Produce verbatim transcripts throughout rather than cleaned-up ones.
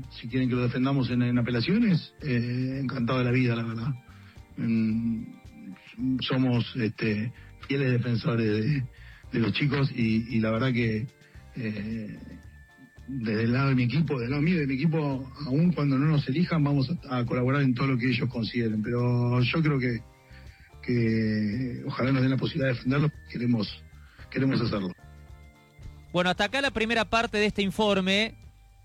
si quieren que lo defendamos en, en apelaciones, eh, encantado de la vida, la verdad. Mm, somos este, fieles defensores de, de los chicos y, y la verdad que eh, desde el lado de mi equipo, del lado mío y de mi equipo, aún cuando no nos elijan, vamos a, a colaborar en todo lo que ellos consideren. Pero yo creo que, que ojalá nos den la posibilidad de defenderlos, queremos, queremos hacerlo. Bueno, hasta acá la primera parte de este informe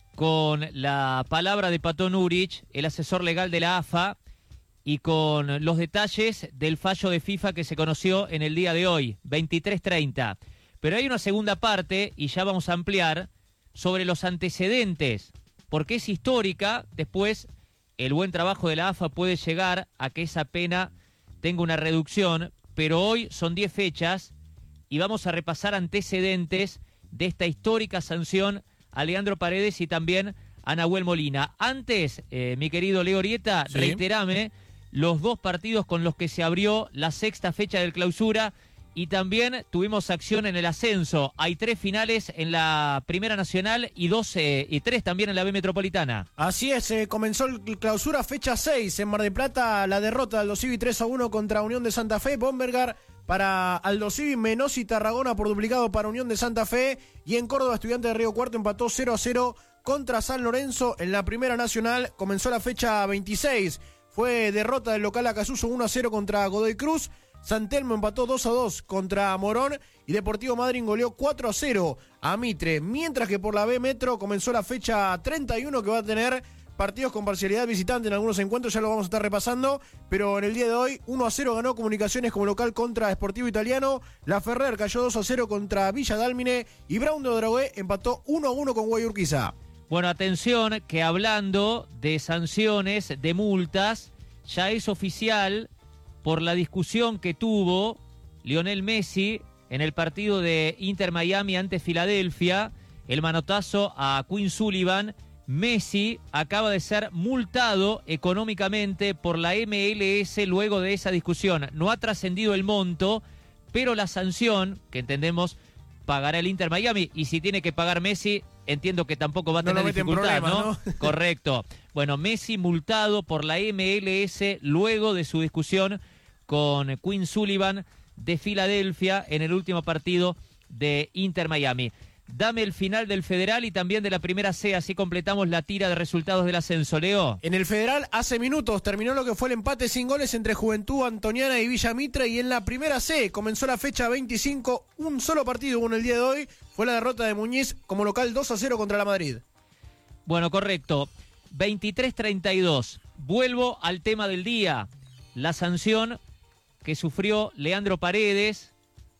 con la palabra de Patón Urich, el asesor legal de la A F A, y con los detalles del fallo de FIFA que se conoció en el día de hoy, veintitrés treinta. Pero hay una segunda parte, y ya vamos a ampliar, sobre los antecedentes, porque es histórica. Después, el buen trabajo de la A F A puede llegar a que esa pena tenga una reducción, pero hoy son diez fechas, y vamos a repasar antecedentes de esta histórica sanción a Leandro Paredes y también a Nahuel Molina. Antes, eh, mi querido Leo Orieta, sí, reiterame los dos partidos con los que se abrió la sexta fecha del Clausura, y también tuvimos acción en el ascenso. Hay tres finales en la Primera Nacional y dos eh, y tres también en la B Metropolitana. Así es, eh, comenzó el Clausura fecha seis en Mar del Plata, la derrota del Aldosivi tres a uno contra Unión de Santa Fe. Bombergar para Aldosivi, Menos y Tarragona por duplicado para Unión de Santa Fe, y en Córdoba Estudiantes de Río Cuarto empató cero a cero contra San Lorenzo. En la Primera Nacional comenzó la fecha veintiséis, fue derrota del local Acasuso uno a cero contra Godoy Cruz. San Telmo empató dos a dos contra Morón y Deportivo Madryn goleó cuatro a cero a Mitre. Mientras que por la B Metro comenzó la fecha treinta y uno, que va a tener partidos con parcialidad visitante en algunos encuentros, ya lo vamos a estar repasando, pero en el día de hoy uno a cero ganó Comunicaciones como local contra Sportivo Italiano, La Ferrer cayó dos a cero contra Villa Dálmine y Brown de Odrogué empató uno a uno con Guayurquiza. Bueno, atención, que hablando de sanciones, de multas, ya es oficial por la discusión que tuvo Lionel Messi en el partido de Inter Miami ante Filadelfia, el manotazo a Quinn Sullivan. Messi acaba de ser multado económicamente por la M L S luego de esa discusión. No ha trascendido el monto, pero la sanción, que entendemos pagará el Inter Miami, y si tiene que pagar Messi, entiendo que tampoco va a tener no dificultad, problema, ¿no? ¿no? Correcto. Bueno, Messi multado por la M L S luego de su discusión con Quinn Sullivan de Filadelfia en el último partido de Inter Miami. Dame el final del Federal y también de la Primera C, así completamos la tira de resultados del ascenso, Leo. En el Federal, hace minutos, terminó lo que fue el empate sin goles entre Juventud Antoniana y Villa Mitre, y en la Primera C comenzó la fecha veinticinco, un solo partido hubo en el día de hoy, fue la derrota de Muñiz como local dos a cero contra la Madrid. Bueno, correcto, veintitrés treinta y dos, vuelvo al tema del día, la sanción que sufrió Leandro Paredes,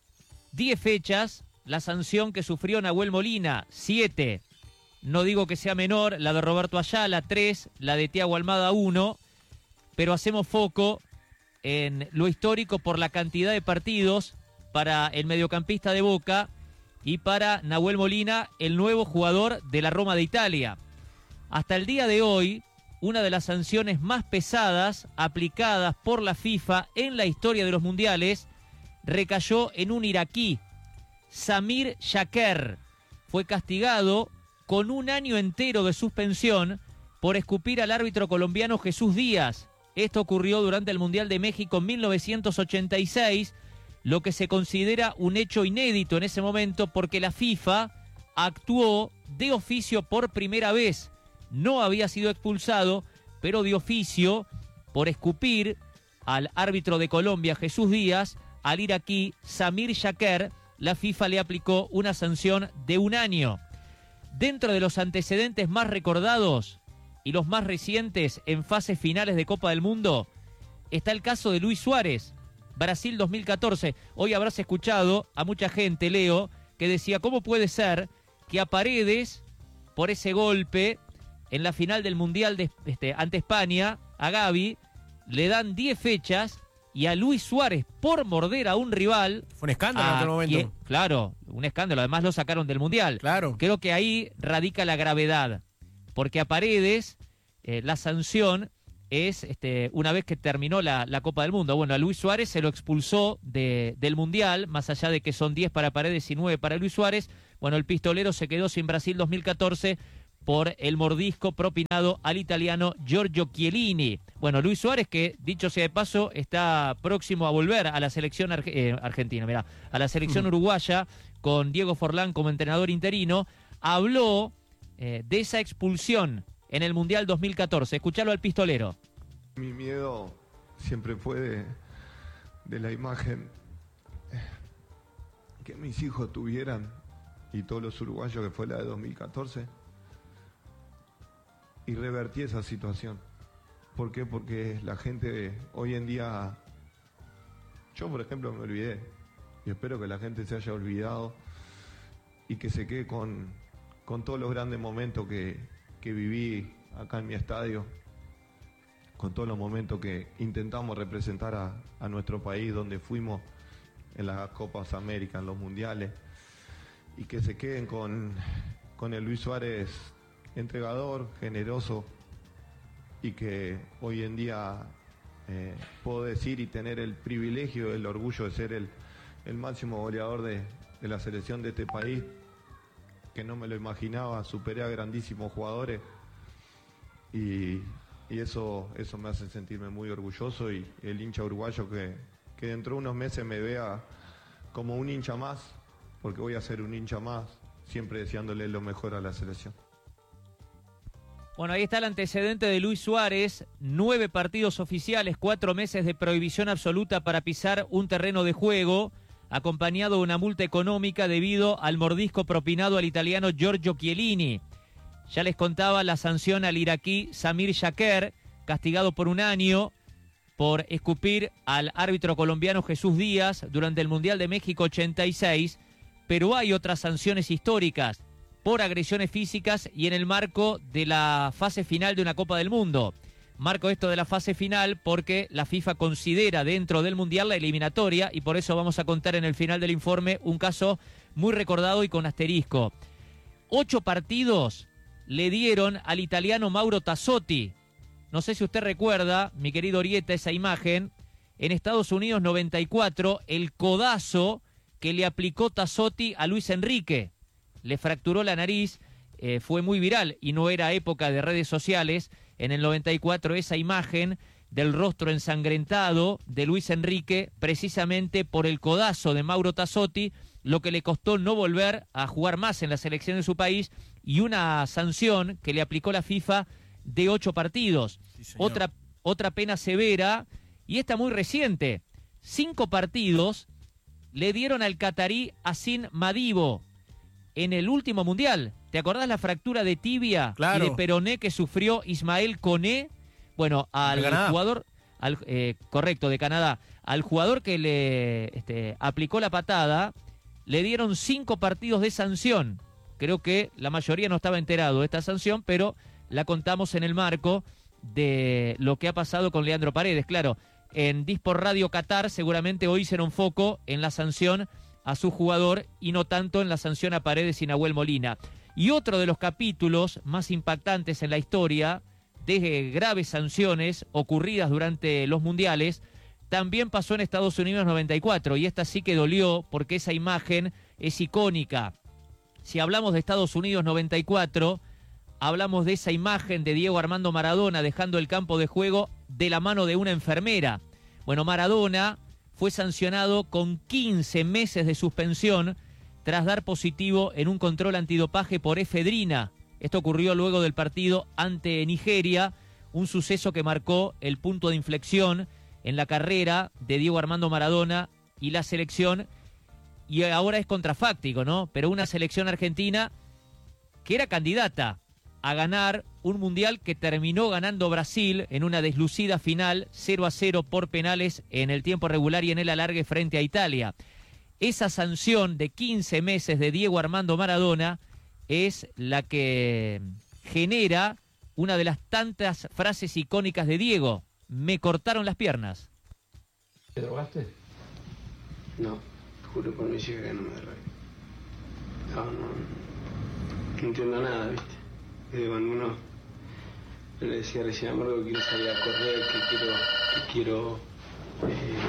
diez fechas. La sanción que sufrió Nahuel Molina, siete. No digo que sea menor, la de Roberto Ayala, tres. La de Thiago Almada, uno. Pero hacemos foco en lo histórico por la cantidad de partidos para el mediocampista de Boca y para Nahuel Molina, el nuevo jugador de la Roma de Italia. Hasta el día de hoy, una de las sanciones más pesadas aplicadas por la FIFA en la historia de los mundiales recayó en un iraquí, Samir Shaker. Fue castigado con un año entero de suspensión por escupir al árbitro colombiano Jesús Díaz. Esto ocurrió durante el Mundial de México en mil novecientos ochenta y seis, lo que se considera un hecho inédito en ese momento porque la FIFA actuó de oficio por primera vez. No había sido expulsado, pero de oficio, por escupir al árbitro de Colombia Jesús Díaz, al iraquí Samir Shaker, la FIFA le aplicó una sanción de un año. Dentro de los antecedentes más recordados y los más recientes en fases finales de Copa del Mundo, está el caso de Luis Suárez, Brasil dos mil catorce. Hoy habrás escuchado a mucha gente, Leo, que decía, ¿cómo puede ser que a Paredes, por ese golpe en la final del Mundial de, este, ante España, a Gavi, le dan diez fechas, y a Luis Suárez por morder a un rival... Fue un escándalo en aquel momento. Quien, claro, un escándalo. Además lo sacaron del Mundial. Claro. Creo que ahí radica la gravedad. Porque a Paredes eh, la sanción es este, una vez que terminó la, la Copa del Mundo. Bueno, a Luis Suárez se lo expulsó de, del Mundial, más allá de que son diez para Paredes y nueve para Luis Suárez. Bueno, el pistolero se quedó sin Brasil dos mil catorce por el mordisco propinado al italiano Giorgio Chiellini. Bueno, Luis Suárez, que dicho sea de paso, está próximo a volver a la selección arge eh, argentina, mirá, a la selección mm. uruguaya, con Diego Forlán como entrenador interino, habló eh, de esa expulsión en el Mundial dos mil catorce. Escuchalo al pistolero. Mi miedo siempre fue de, de la imagen que mis hijos tuvieran, y todos los uruguayos, que fue la de dos mil catorce, y revertí esa situación. ¿Por qué? Porque la gente hoy en día, yo por ejemplo me olvidé, y espero que la gente se haya olvidado y que se quede con, con todos los grandes momentos que, que viví acá en mi estadio, con todos los momentos que intentamos representar a, a nuestro país, donde fuimos en las Copas América, en los mundiales, y que se queden con, con el Luis Suárez entregador, generoso, y que hoy en día eh, puedo decir y tener el privilegio, el orgullo de ser el, el máximo goleador de, de la selección de este país, que no me lo imaginaba, superé a grandísimos jugadores, y, y eso, eso me hace sentirme muy orgulloso, y el hincha uruguayo que, que dentro de unos meses me vea como un hincha más, porque voy a ser un hincha más, siempre deseándole lo mejor a la selección. Bueno, ahí está el antecedente de Luis Suárez, nueve partidos oficiales, cuatro meses de prohibición absoluta para pisar un terreno de juego, acompañado de una multa económica debido al mordisco propinado al italiano Giorgio Chiellini. Ya les contaba la sanción al iraquí Samir Shaker, castigado por un año por escupir al árbitro colombiano Jesús Díaz durante el Mundial de México ochenta y seis, pero hay otras sanciones históricas por agresiones físicas y en el marco de la fase final de una Copa del Mundo. Marco esto de la fase final porque la FIFA considera dentro del Mundial la eliminatoria, y por eso vamos a contar en el final del informe un caso muy recordado y con asterisco. Ocho partidos le dieron al italiano Mauro Tassotti. No sé si usted recuerda, mi querido Orieta, esa imagen. En Estados Unidos noventa y cuatro, el codazo que le aplicó Tassotti a Luis Enrique. Le fracturó la nariz, eh, fue muy viral y no era época de redes sociales. En el noventa y cuatro, esa imagen del rostro ensangrentado de Luis Enrique, precisamente por el codazo de Mauro Tassotti, lo que le costó no volver a jugar más en la selección de su país, y una sanción que le aplicó la FIFA de ocho partidos. Sí, otra, otra pena severa, y esta muy reciente. Cinco partidos le dieron al catarí Hassan Madibo en el último Mundial. ¿Te acordás la fractura de tibia claro. y de peroné que sufrió Ismael Koné? Bueno, al jugador, al, eh, correcto, de Canadá, al jugador que le este, aplicó la patada, le dieron cinco partidos de sanción. Creo que la mayoría no estaba enterado de esta sanción, pero la contamos en el marco de lo que ha pasado con Leandro Paredes. Claro, en Dispor Radio Qatar seguramente hoy hicieron foco en la sanción a su jugador y no tanto en la sanción a Paredes y Nahuel Molina. Y otro de los capítulos más impactantes en la historia de graves sanciones ocurridas durante los mundiales también pasó en Estados Unidos noventa y cuatro, y esta sí que dolió porque esa imagen es icónica. Si hablamos de Estados Unidos noventa y cuatro, hablamos de esa imagen de Diego Armando Maradona dejando el campo de juego de la mano de una enfermera. Bueno, Maradona fue sancionado con quince meses de suspensión tras dar positivo en un control antidopaje por efedrina. Esto ocurrió luego del partido ante Nigeria, un suceso que marcó el punto de inflexión en la carrera de Diego Armando Maradona y la selección, y ahora es contrafáctico, ¿no? Pero una selección argentina que era candidata a ganar un mundial que terminó ganando Brasil en una deslucida final cero a cero por penales en el tiempo regular y en el alargue frente a Italia. Esa sanción de quince meses de Diego Armando Maradona es la que genera una de las tantas frases icónicas de Diego: me cortaron las piernas. ¿Te drogaste? No, juro por mi hija que no me drogué. No, no, no entiendo nada, ¿viste? De cuando uno, yo le decía recién a Marco que quiero salir a correr, que quiero, que quiero eh,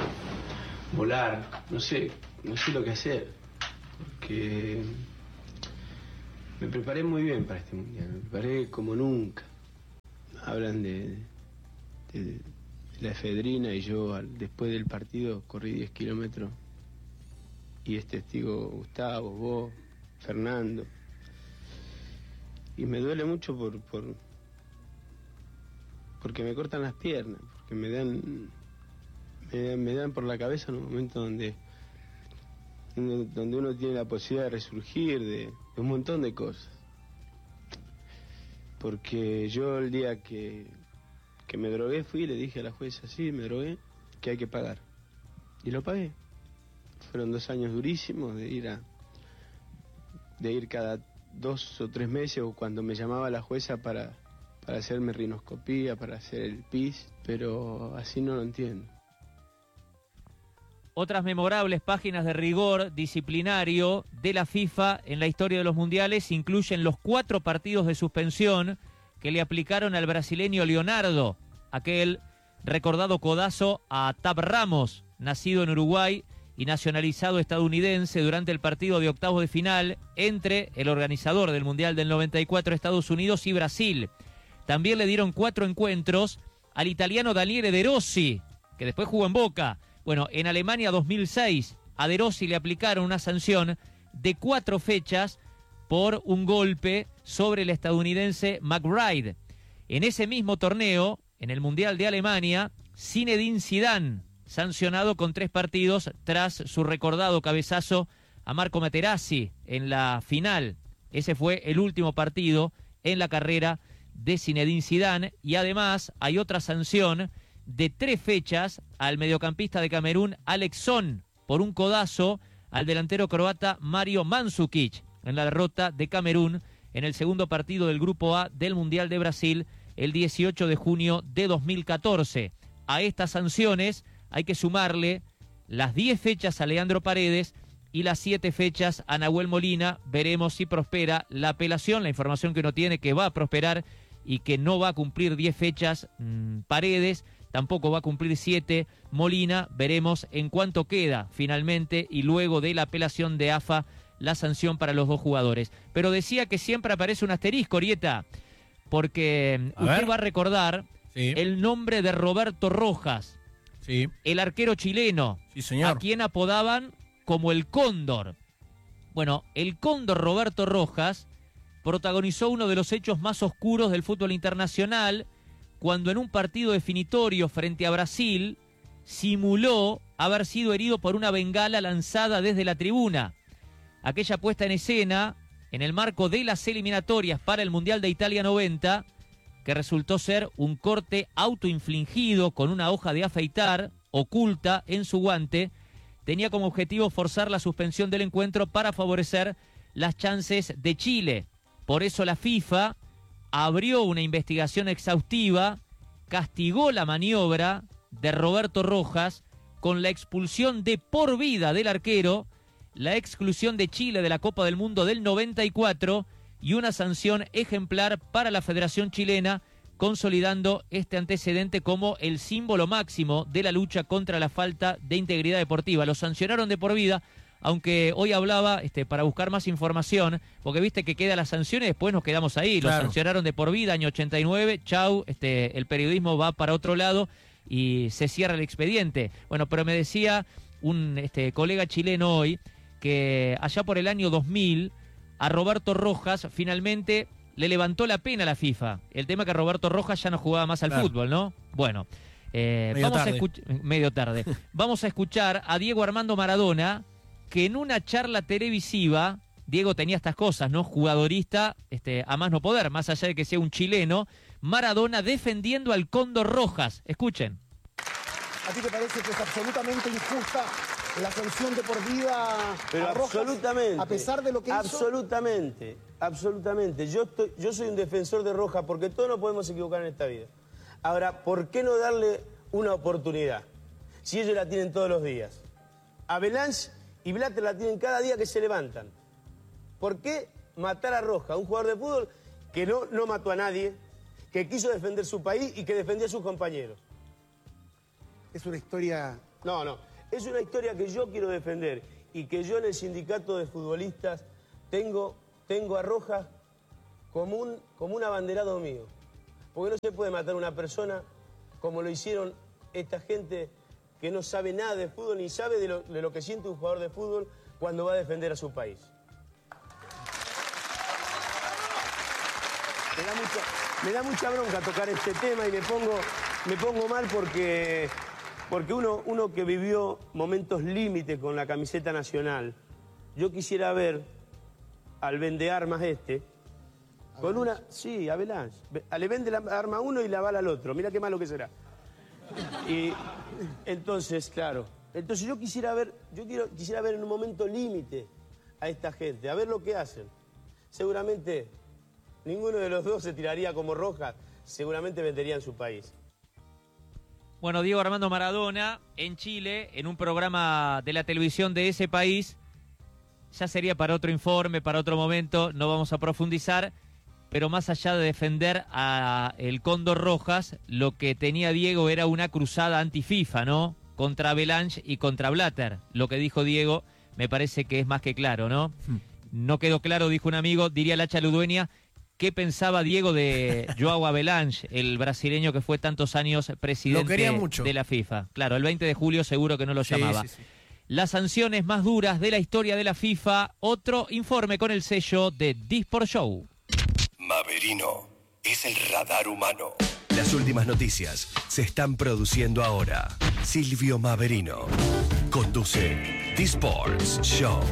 volar, no sé, no sé lo que hacer, porque Me preparé muy bien para este mundial, me preparé como nunca. Hablan de, de, de la efedrina y yo al, después del partido corrí diez kilómetros y es testigo Gustavo, vos, Fernando. Y me duele mucho por, por porque me cortan las piernas, porque me dan, me dan, me dan por la cabeza en un momento donde, donde uno tiene la posibilidad de resurgir de, de un montón de cosas. Porque yo el día que, que me drogué fui y le dije a la jueza, sí, me drogué, que hay que pagar. Y lo pagué. Fueron dos años durísimos de ir a de ir cada dos o tres meses o cuando me llamaba la jueza para, para hacerme rinoscopía, para hacer el P I S, pero así no lo entiendo. Otras memorables páginas de rigor disciplinario de la FIFA en la historia de los mundiales incluyen los cuatro partidos de suspensión que le aplicaron al brasileño Leonardo, aquel recordado codazo a Tab Ramos, nacido en Uruguay y nacionalizado estadounidense durante el partido de octavos de final entre el organizador del Mundial del noventa y cuatro, Estados Unidos, y Brasil. También le dieron cuatro encuentros al italiano Daniele De Rossi, que después jugó en Boca. Bueno, en Alemania dos mil seis, a De Rossi le aplicaron una sanción de cuatro fechas por un golpe sobre el estadounidense McBride. En ese mismo torneo, en el Mundial de Alemania, Zinedine Zidane, sancionado con tres partidos tras su recordado cabezazo a Marco Materazzi en la final. Ese fue el último partido en la carrera de Zinedine Zidane. Y además hay otra sanción de tres fechas al mediocampista de Camerún, Alex Son, por un codazo al delantero croata Mario Mandzukic en la derrota de Camerún en el segundo partido del Grupo A del Mundial de Brasil el dieciocho de junio de dos mil catorce. A estas sanciones hay que sumarle las diez fechas a Leandro Paredes y las siete fechas a Nahuel Molina. Veremos si prospera la apelación. La información que uno tiene que va a prosperar y que no va a cumplir diez fechas mmm, Paredes, tampoco va a cumplir siete Molina. Veremos en cuánto queda finalmente y luego de la apelación de A F A la sanción para los dos jugadores. Pero decía que siempre aparece un asterisco, Orieta, porque a usted ver. va a recordar sí. el nombre de Roberto Rojas. Sí. El arquero chileno, sí, señor. A quien apodaban como el Cóndor. Bueno, el Cóndor Roberto Rojas protagonizó uno de los hechos más oscuros del fútbol internacional cuando en un partido definitorio frente a Brasil simuló haber sido herido por una bengala lanzada desde la tribuna. Aquella puesta en escena en el marco de las eliminatorias para el Mundial de Italia noventa, que resultó ser un corte autoinfligido con una hoja de afeitar oculta en su guante, tenía como objetivo forzar la suspensión del encuentro para favorecer las chances de Chile. Por eso la FIFA abrió una investigación exhaustiva, castigó la maniobra de Roberto Rojas con la expulsión de por vida del arquero, la exclusión de Chile de la Copa del Mundo del noventa y cuatro y una sanción ejemplar para la Federación Chilena, consolidando este antecedente como el símbolo máximo de la lucha contra la falta de integridad deportiva. Lo sancionaron de por vida, aunque hoy hablaba este, para buscar más información, porque viste que queda la sanción y después nos quedamos ahí. Claro. Lo sancionaron de por vida, año ochenta y nueve, chau, este, el periodismo va para otro lado y se cierra el expediente. Bueno, pero me decía un este, colega chileno hoy que allá por el año dos mil a Roberto Rojas finalmente le levantó la pena a la FIFA. El tema que Roberto Rojas ya no jugaba más al claro. fútbol, ¿no? Bueno, eh, medio, vamos tarde. A escuch- medio tarde. Vamos a escuchar a Diego Armando Maradona, que en una charla televisiva, Diego tenía estas cosas, ¿no? Jugadorista, este, a más no poder, más allá de que sea un chileno, Maradona defendiendo al Cóndor Rojas. Escuchen. ¿A ti te parece que es absolutamente injusta la sanción de por vida Pero a Rojas, absolutamente, a pesar de lo que absolutamente, hizo? Absolutamente, yo, estoy, yo soy un defensor de Rojas porque todos nos podemos equivocar en esta vida. Ahora, ¿por qué no darle una oportunidad? Si ellos la tienen todos los días. Avalanche y Blatter la tienen cada día que se levantan. ¿Por qué matar a Rojas, un jugador de fútbol que no, no mató a nadie, que quiso defender su país y que defendía a sus compañeros? Es una historia... No, no. Es una historia que yo quiero defender y que yo en el sindicato de futbolistas tengo tengo a Rojas como un, como un abanderado mío. Porque no se puede matar a una persona como lo hicieron esta gente que no sabe nada de fútbol ni sabe de lo, de lo que siente un jugador de fútbol cuando va a defender a su país. Me da mucha, me da mucha bronca tocar este tema y me pongo, me pongo mal porque, porque uno, uno que vivió momentos límites con la camiseta nacional, yo quisiera ver al vendearmas este, con una... Sí, Avalanche. Le vende la arma a uno y la bala al otro. Mira qué malo que será. Y entonces, claro, entonces yo quisiera ver, yo quiero, quisiera ver en un momento límite a esta gente, a ver lo que hacen. Seguramente ninguno de los dos se tiraría como Rojas, seguramente vendería en su país. Bueno, Diego Armando Maradona en Chile, en un programa de la televisión de ese país, ya sería para otro informe, para otro momento, no vamos a profundizar, pero más allá de defender a el Cóndor Rojas, lo que tenía Diego era una cruzada anti-FIFA, ¿no? Contra Avalanche y contra Blatter. Lo que dijo Diego me parece que es más que claro, ¿no? Hmm. No quedó claro, dijo un amigo, diría Lacha Ludueña, qué pensaba Diego de Joao Avalanche, el brasileño que fue tantos años presidente de la FIFA. Claro, el veinte de julio seguro que no lo sí, llamaba. Sí, sí. Las sanciones más duras de la historia de la FIFA, otro informe con el sello de Disport Show. Maverino es el radar humano. Las últimas noticias se están produciendo ahora. Silvio Maverino conduce Disports Show.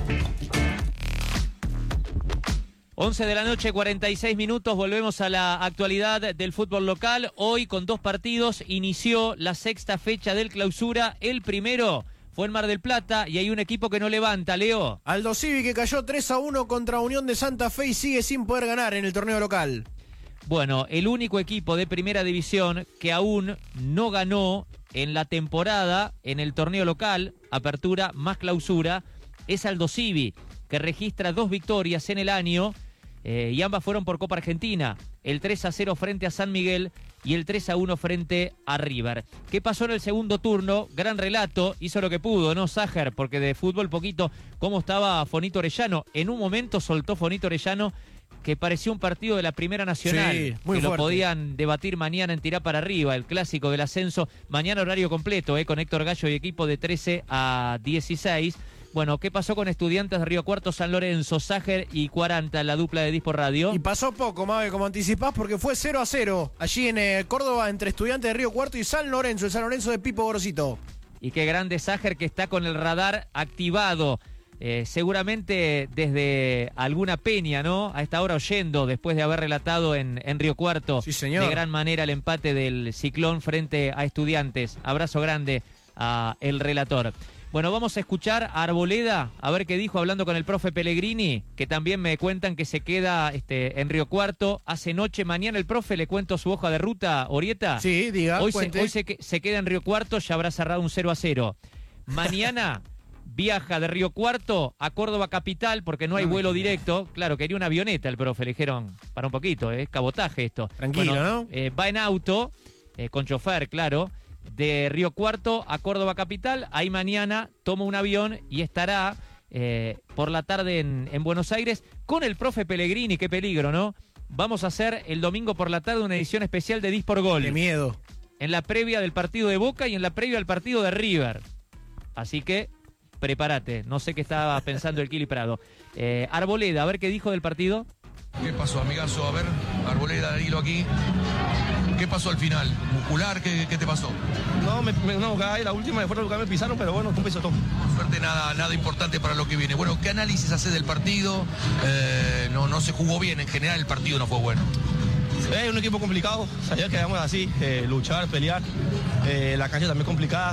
once de la noche, cuarenta y seis minutos, volvemos a la actualidad del fútbol local. Hoy con dos partidos inició la sexta fecha del Clausura. El primero fue en Mar del Plata y hay un equipo que no levanta, Leo. Aldo Civi que cayó tres a uno contra Unión de Santa Fe y sigue sin poder ganar en el torneo local. Bueno, el único equipo de primera división que aún no ganó en la temporada en el torneo local, apertura más Clausura, es Aldo Civi, que registra dos victorias en el año eh, y ambas fueron por Copa Argentina. El tres a cero frente a San Miguel y el tres a uno frente a River. ¿Qué pasó en el segundo turno? Gran relato, hizo lo que pudo, ¿no, Sájer? Porque de fútbol poquito, ¿cómo estaba Fonito Orellano? En un momento soltó Fonito Orellano que parecía un partido de la Primera Nacional, sí, muy que fuerte. Lo podían debatir mañana en Tirá para Arriba, el clásico del ascenso. Mañana horario completo, ¿eh? Con Héctor Gallo y equipo de trece a dieciséis. Bueno, ¿qué pasó con Estudiantes de Río Cuarto, San Lorenzo, Sájer y cuarenta, la dupla de Disport Radio? Y pasó poco, Mabe, como anticipás, porque fue cero a cero allí en eh, Córdoba entre Estudiantes de Río Cuarto y San Lorenzo, el San Lorenzo de Pipo Gorosito. Y qué grande Sájer, que está con el radar activado, eh, seguramente desde alguna peña, ¿no? A esta hora oyendo, después de haber relatado en, en Río Cuarto, sí, señor, de gran manera el empate del Ciclón frente a Estudiantes. Abrazo grande a el relator. Bueno, vamos a escuchar a Arboleda, a ver qué dijo hablando con el profe Pellegrini, que también me cuentan que se queda este, en Río Cuarto. Hace noche, mañana el profe, le cuento su hoja de ruta, Orieta. Sí, diga, Hoy, cuente. se, hoy se, se queda en Río Cuarto, ya habrá cerrado un cero a cero. Mañana viaja de Río Cuarto a Córdoba Capital, porque no hay vuelo directo. Claro, quería una avioneta el profe, le dijeron, para un poquito, es eh, cabotaje esto. Tranquilo, bueno, ¿no? Eh, va en auto, eh, con chofer, claro, de Río Cuarto a Córdoba Capital. Ahí mañana toma un avión y estará eh, por la tarde en, en Buenos Aires con el profe Pellegrini. Qué peligro, ¿no? Vamos a hacer el domingo por la tarde una edición especial de Disport Gol. ¡Qué miedo! En la previa del partido de Boca y en la previa del partido de River. Así que prepárate. No sé qué estaba pensando el Kili Prado. Eh, Arboleda, a ver qué dijo del partido. ¿Qué pasó, amigazo? A ver, Arboleda, hilo aquí. ¿Qué pasó al final? ¿Muscular? ¿Qué, qué te pasó? No, me, me, una jugada, la última de fuera de lugar me pisaron, pero bueno, un pisotón. Por suerte nada, nada importante para lo que viene. Bueno, ¿qué análisis hace del partido? Eh, no, no se jugó bien, en general el partido no fue bueno. Es un equipo complicado, sabía que quedamos así, eh, luchar, pelear, eh, la cancha también complicada.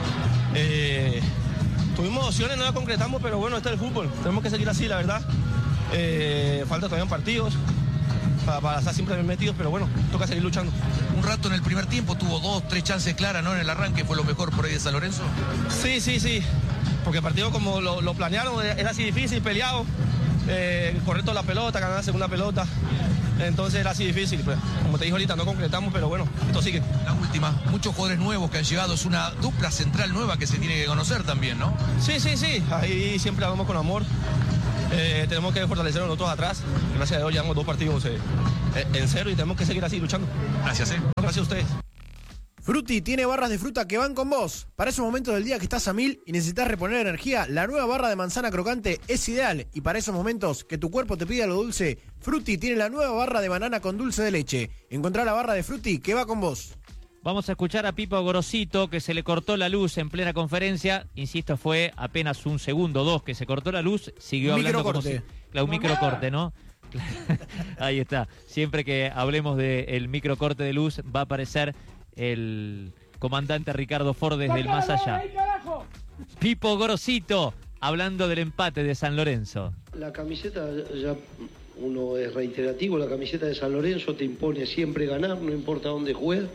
Eh, tuvimos opciones, no las concretamos, pero bueno, este es el fútbol, tenemos que seguir así, la verdad. Eh, falta todavía partidos. Para, para estar siempre bien metidos, pero bueno, toca seguir luchando. Un rato en el primer tiempo tuvo dos, tres chances claras, ¿no? En el arranque fue lo mejor por ahí de San Lorenzo. Sí, sí, sí, porque el partido como lo, lo planearon era así difícil, peleado, eh, correcto la pelota, ganar la segunda pelota, entonces era así difícil, pues, como te dije ahorita, no concretamos, pero bueno, esto sigue. La última, muchos jugadores nuevos que han llegado, es una dupla central nueva que se tiene que conocer también, ¿no? Sí, sí, sí, ahí siempre hablamos con amor. Eh, tenemos que fortalecernos nosotros atrás. Gracias a Dios llevamos dos partidos eh, en cero y tenemos que seguir así luchando. Gracias, eh. Gracias a ustedes. Frutti tiene barras de fruta que van con vos. Para esos momentos del día que estás a mil y necesitas reponer energía, la nueva barra de manzana crocante es ideal. Y para esos momentos que tu cuerpo te pida lo dulce, Frutti tiene la nueva barra de banana con dulce de leche. Encontrá la barra de Frutti que va con vos. Vamos a escuchar a Pipo Gorosito, que se le cortó la luz en plena conferencia. Insisto, fue apenas un segundo, dos, que se cortó la luz. Siguió Un hablando como microcorte. si... Claro, un microcorte, ¿no? Ahí está. Siempre que hablemos del microcorte de luz, va a aparecer el comandante Ricardo Ford desde el más allá. Pipo Gorosito, hablando del empate de San Lorenzo. La camiseta, ya uno es reiterativo, la camiseta de San Lorenzo te impone siempre ganar, no importa dónde juegues.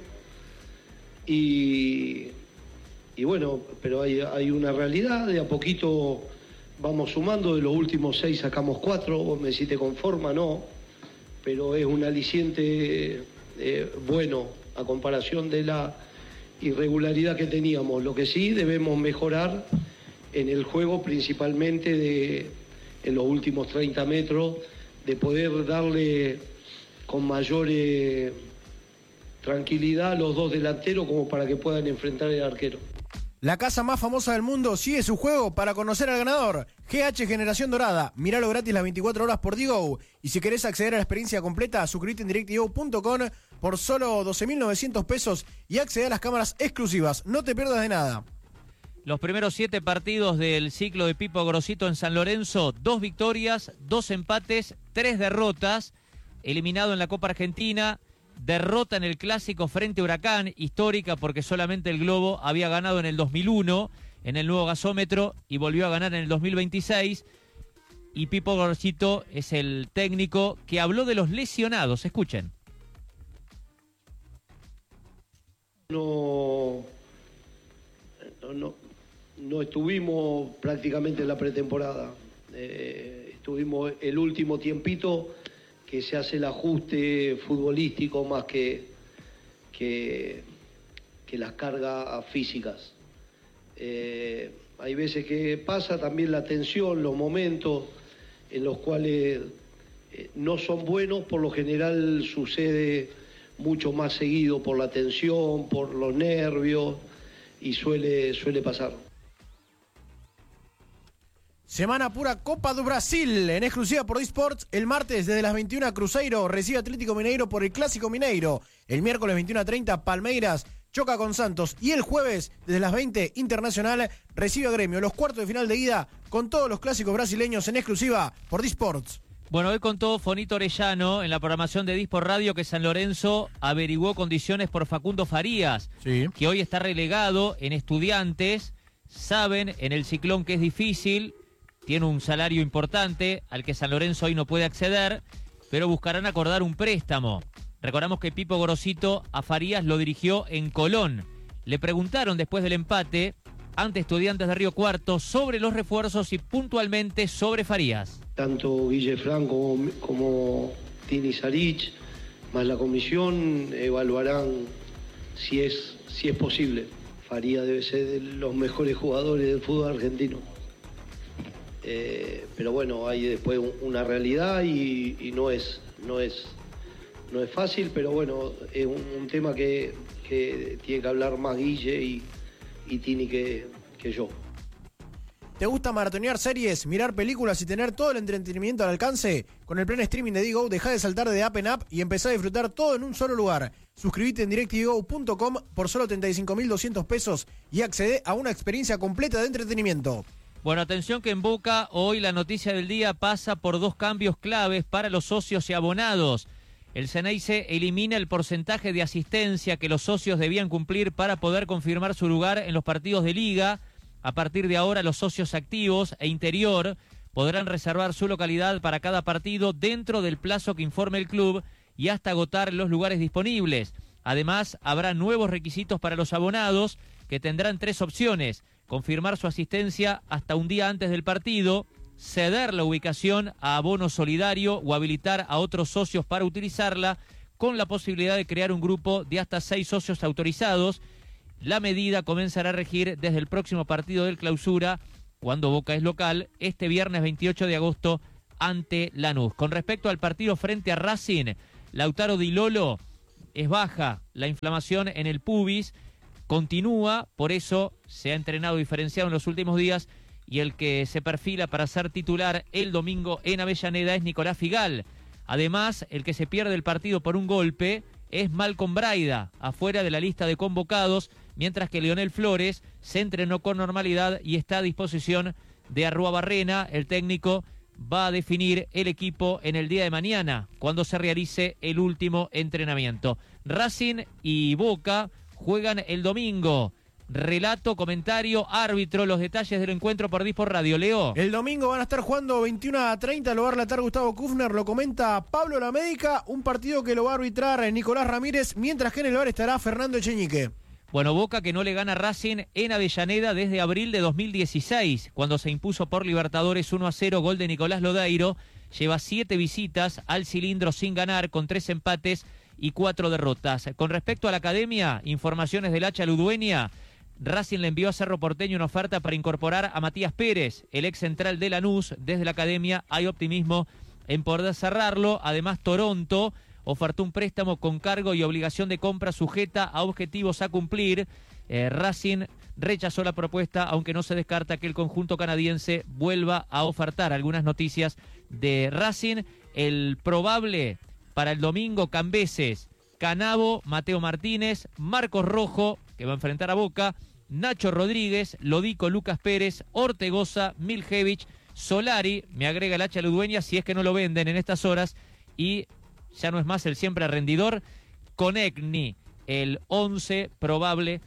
Y, y bueno, pero hay, hay una realidad, de a poquito vamos sumando, de los últimos seis sacamos cuatro, vos me decís te conforma, no, pero es un aliciente eh, bueno a comparación de la irregularidad que teníamos. Lo que sí debemos mejorar en el juego, principalmente de, en los últimos treinta metros, de poder darle con mayor eh, tranquilidad a los dos delanteros como para que puedan enfrentar al arquero. La casa más famosa del mundo sigue su juego para conocer al ganador. G H Generación Dorada. Míralo gratis las veinticuatro horas por Digo. Y si querés acceder a la experiencia completa, suscríbete en directdigo punto com por solo doce mil novecientos pesos y acceder a las cámaras exclusivas. No te pierdas de nada. Los primeros siete partidos del ciclo de Pipo Gorosito en San Lorenzo, dos victorias, dos empates, tres derrotas. Eliminado en la Copa Argentina, derrota en el Clásico frente a Huracán, histórica porque solamente el Globo había ganado en el dos mil uno en el nuevo gasómetro y volvió a ganar en el dos mil veintiséis. Y Pipo Gorosito es el técnico que habló de los lesionados. Escuchen. No, no, no, no estuvimos prácticamente en la pretemporada. Eh, estuvimos el último tiempito que se hace el ajuste futbolístico más que, que, que las cargas físicas. Eh, hay veces que pasa también la tensión, los momentos en los cuales eh, no son buenos, por lo general sucede mucho más seguido por la tensión, por los nervios, y suele, suele pasar. Semana pura Copa do Brasil, en exclusiva por eSports. El martes desde las veintiuna Cruzeiro recibe Atlético Mineiro por el Clásico Mineiro. El miércoles veintiuna treinta Palmeiras choca con Santos. Y el jueves desde las veinte Internacional recibe a Gremio. Los cuartos de final de ida con todos los clásicos brasileños en exclusiva por eSports. Bueno, hoy contó Fonito Orellano en la programación de Disport Radio que San Lorenzo averiguó condiciones por Facundo Farías, sí, que hoy está relegado en Estudiantes. Saben en el Ciclón que es difícil, tiene un salario importante al que San Lorenzo hoy no puede acceder, pero buscarán acordar un préstamo. Recordamos que Pipo Gorosito a Farías lo dirigió en Colón. Le preguntaron después del empate ante Estudiantes de Río Cuarto sobre los refuerzos y puntualmente sobre Farías. Tanto Guille Franco como, como Tini Sarich, más la comisión, evaluarán si es, si es posible. Farías debe ser de los mejores jugadores del fútbol argentino. Eh, pero bueno, hay después una realidad y, y no es no es no es fácil, pero bueno, es un, un tema que, que tiene que hablar más Guille y, y Tini que, que yo. ¿Te gusta maratonear series, mirar películas y tener todo el entretenimiento al alcance? Con el plan streaming de Digo, deja de saltar de app en app y empezá a disfrutar todo en un solo lugar. Suscríbete en directdigo punto com por solo treinta y cinco mil doscientos pesos y accede a una experiencia completa de entretenimiento. Bueno, atención que en Boca hoy la noticia del día pasa por dos cambios claves para los socios y abonados. El Ceneice elimina el porcentaje de asistencia que los socios debían cumplir para poder confirmar su lugar en los partidos de liga. A partir de ahora, los socios activos e interior podrán reservar su localidad para cada partido dentro del plazo que informe el club y hasta agotar los lugares disponibles. Además, habrá nuevos requisitos para los abonados que tendrán tres opciones: confirmar su asistencia hasta un día antes del partido, ceder la ubicación a abono solidario o habilitar a otros socios para utilizarla, con la posibilidad de crear un grupo de hasta seis socios autorizados. La medida comenzará a regir desde el próximo partido del Clausura, cuando Boca es local, este viernes veintiocho de agosto ante Lanús. Con respecto al partido frente a Racing, Lautaro Di Lolo es baja, la inflamación en el pubis continúa, por eso se ha entrenado diferenciado en los últimos días, y el que se perfila para ser titular el domingo en Avellaneda es Nicolás Figal. Además, el que se pierde el partido por un golpe es Malcom Braida, afuera de la lista de convocados, mientras que Leonel Flores se entrenó con normalidad y está a disposición de Arruabarrena. El técnico va a definir el equipo en el día de mañana, cuando se realice el último entrenamiento. Racing y Boca juegan el domingo. Relato, comentario, árbitro, los detalles del encuentro por Disport Radio. Leo. El domingo van a estar jugando veintiuno a treinta, lo va a relatar Gustavo Kufner, lo comenta Pablo Lamédica, un partido que lo va a arbitrar Nicolás Ramírez, mientras que en el bar estará Fernando Echeñique. Bueno, Boca que no le gana a Racing en Avellaneda desde abril de dos mil dieciséis, cuando se impuso por Libertadores uno a cero, gol de Nicolás Lodeiro. Lleva siete visitas al cilindro sin ganar, con tres empates y cuatro derrotas. Con respecto a la academia, informaciones del Hacha Ludueña. Racing le envió a Cerro Porteño una oferta para incorporar a Matías Pérez, el ex central de Lanús. Desde la academia hay optimismo en poder cerrarlo. Además, Toronto ofertó un préstamo con cargo y obligación de compra sujeta a objetivos a cumplir. Eh, Racing rechazó la propuesta, aunque no se descarta que el conjunto canadiense vuelva a ofertar. Algunas noticias de Racing. El probable para el domingo: Cambeses, Canavo, Mateo Martínez, Marcos Rojo, que va a enfrentar a Boca, Nacho Rodríguez, Lodico, Lucas Pérez, Ortegoza, Miljevich, Solari, me agrega el Hacha Ludueña, si es que no lo venden en estas horas, y ya no es más el siempre rendidor, Conegni, el once probable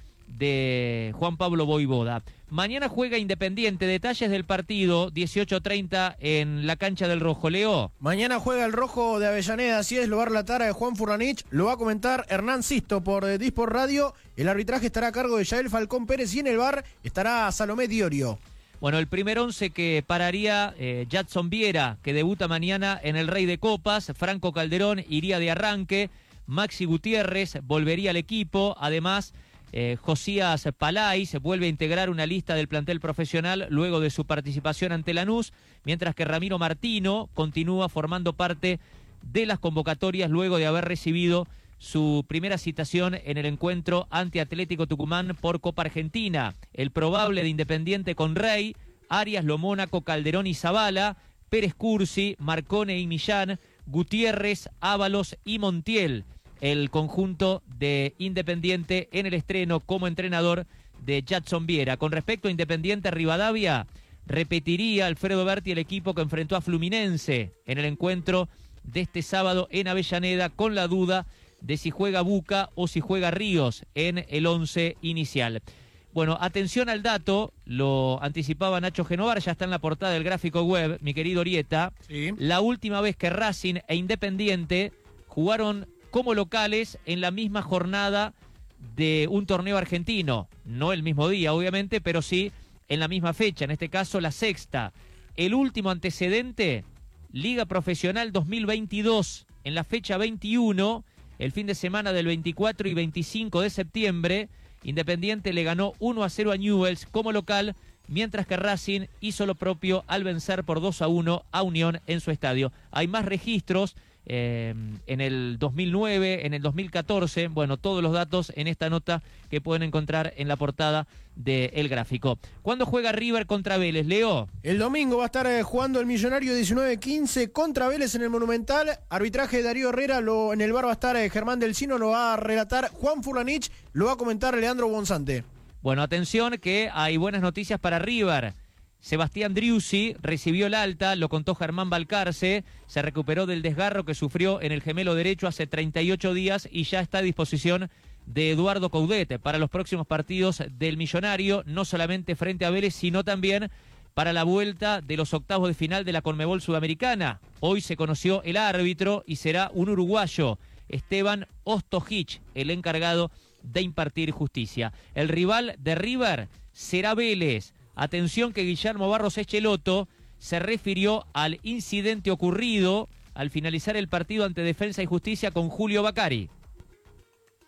de Juan Pablo Voivoda. Mañana juega Independiente, detalles del partido, dieciocho treinta en la cancha del Rojo. Leo. Mañana juega el Rojo de Avellaneda, así es, lo va a relatar Juan Furlanich, lo va a comentar Hernán Sisto por eh, Disport Radio. El arbitraje estará a cargo de Yael Falcón Pérez y en el bar estará Salomé Diorio. Bueno, el primer once que pararía eh, Jadson Viera, que debuta mañana en el Rey de Copas. Franco Calderón iría de arranque, Maxi Gutiérrez volvería al equipo, además Eh, Josías Palais vuelve a integrar una lista del plantel profesional luego de su participación ante Lanús, mientras que Ramiro Martino continúa formando parte de las convocatorias luego de haber recibido su primera citación en el encuentro ante Atlético Tucumán por Copa Argentina. El probable de Independiente con Rey, Arias, Lomónaco, Calderón y Zavala, Pérez Cursi, Marcone y Millán, Gutiérrez, Ábalos y Montiel. El conjunto de Independiente en el estreno como entrenador de Jadson Viera. Con respecto a Independiente Rivadavia, repetiría Alfredo Berti el equipo que enfrentó a Fluminense en el encuentro de este sábado en Avellaneda, con la duda de si juega Buca o si juega Ríos en el once inicial. Bueno, atención al dato, lo anticipaba Nacho Genovar, ya está en la portada del gráfico web, mi querido Orieta. Sí. La última vez que Racing e Independiente jugaron como locales en la misma jornada de un torneo argentino. No el mismo día, obviamente, pero sí en la misma fecha, en este caso la sexta. El último antecedente, Liga Profesional dos mil veintidós, en la fecha veintiuno, el fin de semana del veinticuatro y veinticinco de septiembre, Independiente le ganó uno a cero a Newell's como local, mientras que Racing hizo lo propio al vencer por dos a uno a Unión en su estadio. Hay más registros. Eh, en el dos mil nueve, en el dos mil catorce, bueno, todos los datos en esta nota que pueden encontrar en la portada del gráfico. ¿Cuándo juega River contra Vélez, Leo? El domingo va a estar eh, jugando el Millonario diecinueve quince contra Vélez en el Monumental. Arbitraje de Darío Herrera, lo, en el bar va a estar eh, Germán Delcino, lo va a relatar Juan Furlanich, lo va a comentar Leandro Bonzante. Bueno, atención que hay buenas noticias para River. Sebastián Driussi recibió el alta, lo contó Germán Balcarce, se recuperó del desgarro que sufrió en el gemelo derecho hace treinta y ocho días y ya está a disposición de Eduardo Coudet para los próximos partidos del Millonario, no solamente frente a Vélez, sino también para la vuelta de los octavos de final de la Conmebol Sudamericana. Hoy se conoció el árbitro y será un uruguayo, Esteban Ostojic, el encargado de impartir justicia. El rival de River será Vélez. Atención que Guillermo Barros Echeloto se refirió al incidente ocurrido al finalizar el partido ante Defensa y Justicia con Julio Bacari.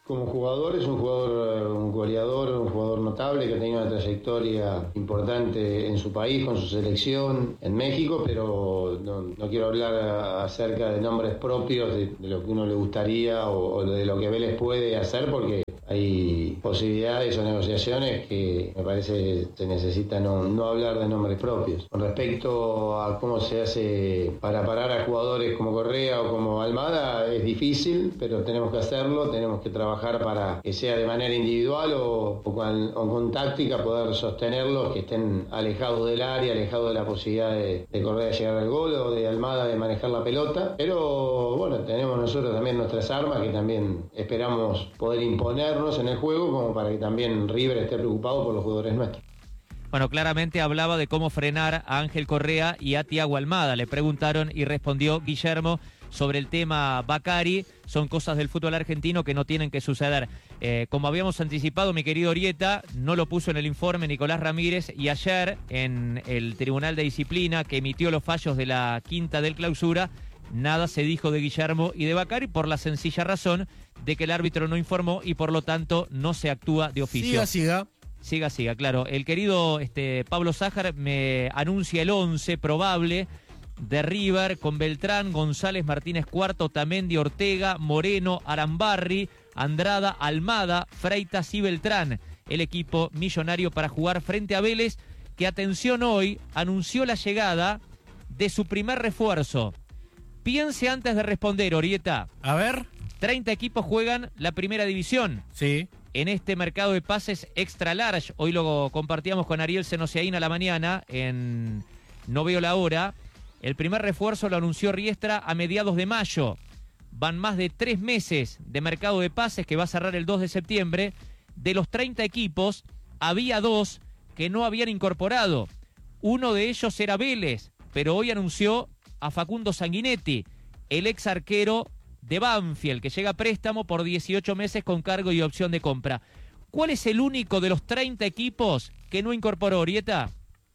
Como jugador es un jugador, un goleador, un jugador notable que ha tenido una trayectoria importante en su país, con su selección en México, pero no, no quiero hablar acerca de nombres propios de, de lo que uno le gustaría o, o de lo que Vélez puede hacer, porque hay posibilidades o negociaciones que me parece se necesita no, no hablar de nombres propios. Con respecto a cómo se hace para parar a jugadores como Correa o como Almada, es difícil, pero tenemos que hacerlo, tenemos que trabajar para que sea de manera individual o, o, con, o con táctica poder sostenerlos, que estén alejados del área, alejados de la posibilidad de, de Correa llegar al gol o de Almada de manejar la pelota. Pero bueno, tenemos nosotros también nuestras armas que también esperamos poder imponer en el juego, como para que también River esté preocupado por los jugadores nuestros. Bueno, claramente hablaba de cómo frenar a Ángel Correa y a Thiago Almada. Le preguntaron y respondió Guillermo sobre el tema Bacari. Son cosas del fútbol argentino que no tienen que suceder. Eh, como habíamos anticipado, mi querido Orieta, no lo puso en el informe Nicolás Ramírez, y ayer en el Tribunal de Disciplina que emitió los fallos de la quinta del Clausura, nada se dijo de Guillermo y de Bacari, por la sencilla razón de que el árbitro no informó y por lo tanto no se actúa de oficio. Siga, siga. Siga, siga, claro. El querido este, Pablo Sájar me anuncia el once probable de River con Beltrán, González, Martínez Cuarto, Otamendi, Ortega, Moreno, Arambarri, Andrada, Almada, Freitas y Beltrán. El equipo millonario para jugar frente a Vélez, que, atención, hoy anunció la llegada de su primer refuerzo. Piense antes de responder, Orieta. A ver. treinta equipos juegan la primera división. Sí. En este mercado de pases extra large. Hoy lo compartíamos con Ariel Senosiaín a la mañana en No Veo la Hora. El primer refuerzo lo anunció Riestra a mediados de mayo. Van más de tres meses de mercado de pases que va a cerrar el dos de septiembre. De los treinta equipos, había dos que no habían incorporado. Uno de ellos era Vélez, pero hoy anunció a Facundo Sanguinetti, el ex arquero de Banfield, que llega a préstamo por dieciocho meses con cargo y opción de compra. ¿Cuál es el único de los treinta equipos que no incorporó, Orieta?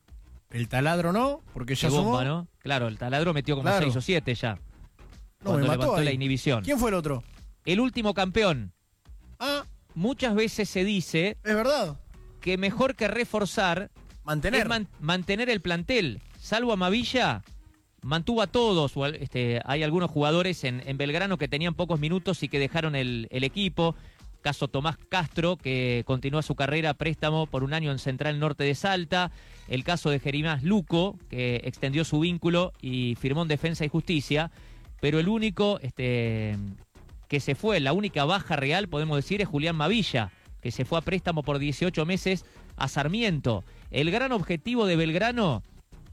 El Taladro no, porque ya Qué bomba, sumó. ¿no? Claro, el Taladro metió como Claro. seis o siete ya. No, cuando me mató levantó ahí. la inhibición. ¿Quién fue el otro? El último campeón. Ah, Muchas veces se dice es verdad. que mejor que reforzar Mantener. es man- mantener el plantel. Salvo a Mavilla, mantuvo a todos. O al- este, hay algunos jugadores en, en Belgrano que tenían pocos minutos y que dejaron el, el equipo. Caso Tomás Castro, que continúa su carrera a préstamo por un año en Central Norte de Salta. El caso de Jeremías Luco, que extendió su vínculo y firmó en Defensa y Justicia. Pero el único este, que se fue, la única baja real, podemos decir, es Julián Mavilla, que se fue a préstamo por dieciocho meses a Sarmiento. El gran objetivo de Belgrano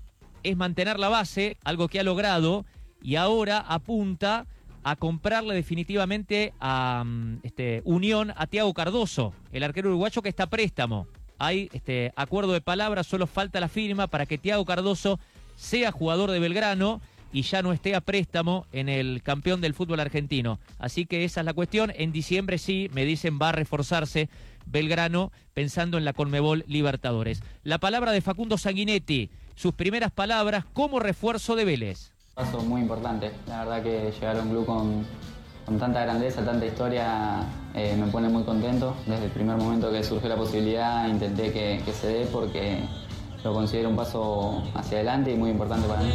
es mantener la base, algo que ha logrado, y ahora apunta a comprarle definitivamente a este, Unión a Thiago Cardoso, el arquero uruguayo que está a préstamo. Hay este, acuerdo de palabras, solo falta la firma para que Thiago Cardoso sea jugador de Belgrano y ya no esté a préstamo en el campeón del fútbol argentino. Así que esa es la cuestión. En diciembre sí, me dicen, va a reforzarse Belgrano pensando en la Conmebol Libertadores. La palabra de Facundo Sanguinetti, sus primeras palabras como refuerzo de Vélez. Paso muy importante. La verdad que llegar a un club con, con tanta grandeza, tanta historia, eh, me pone muy contento. Desde el primer momento que surgió la posibilidad intenté que, que se dé porque lo considero un paso hacia adelante y muy importante para mí.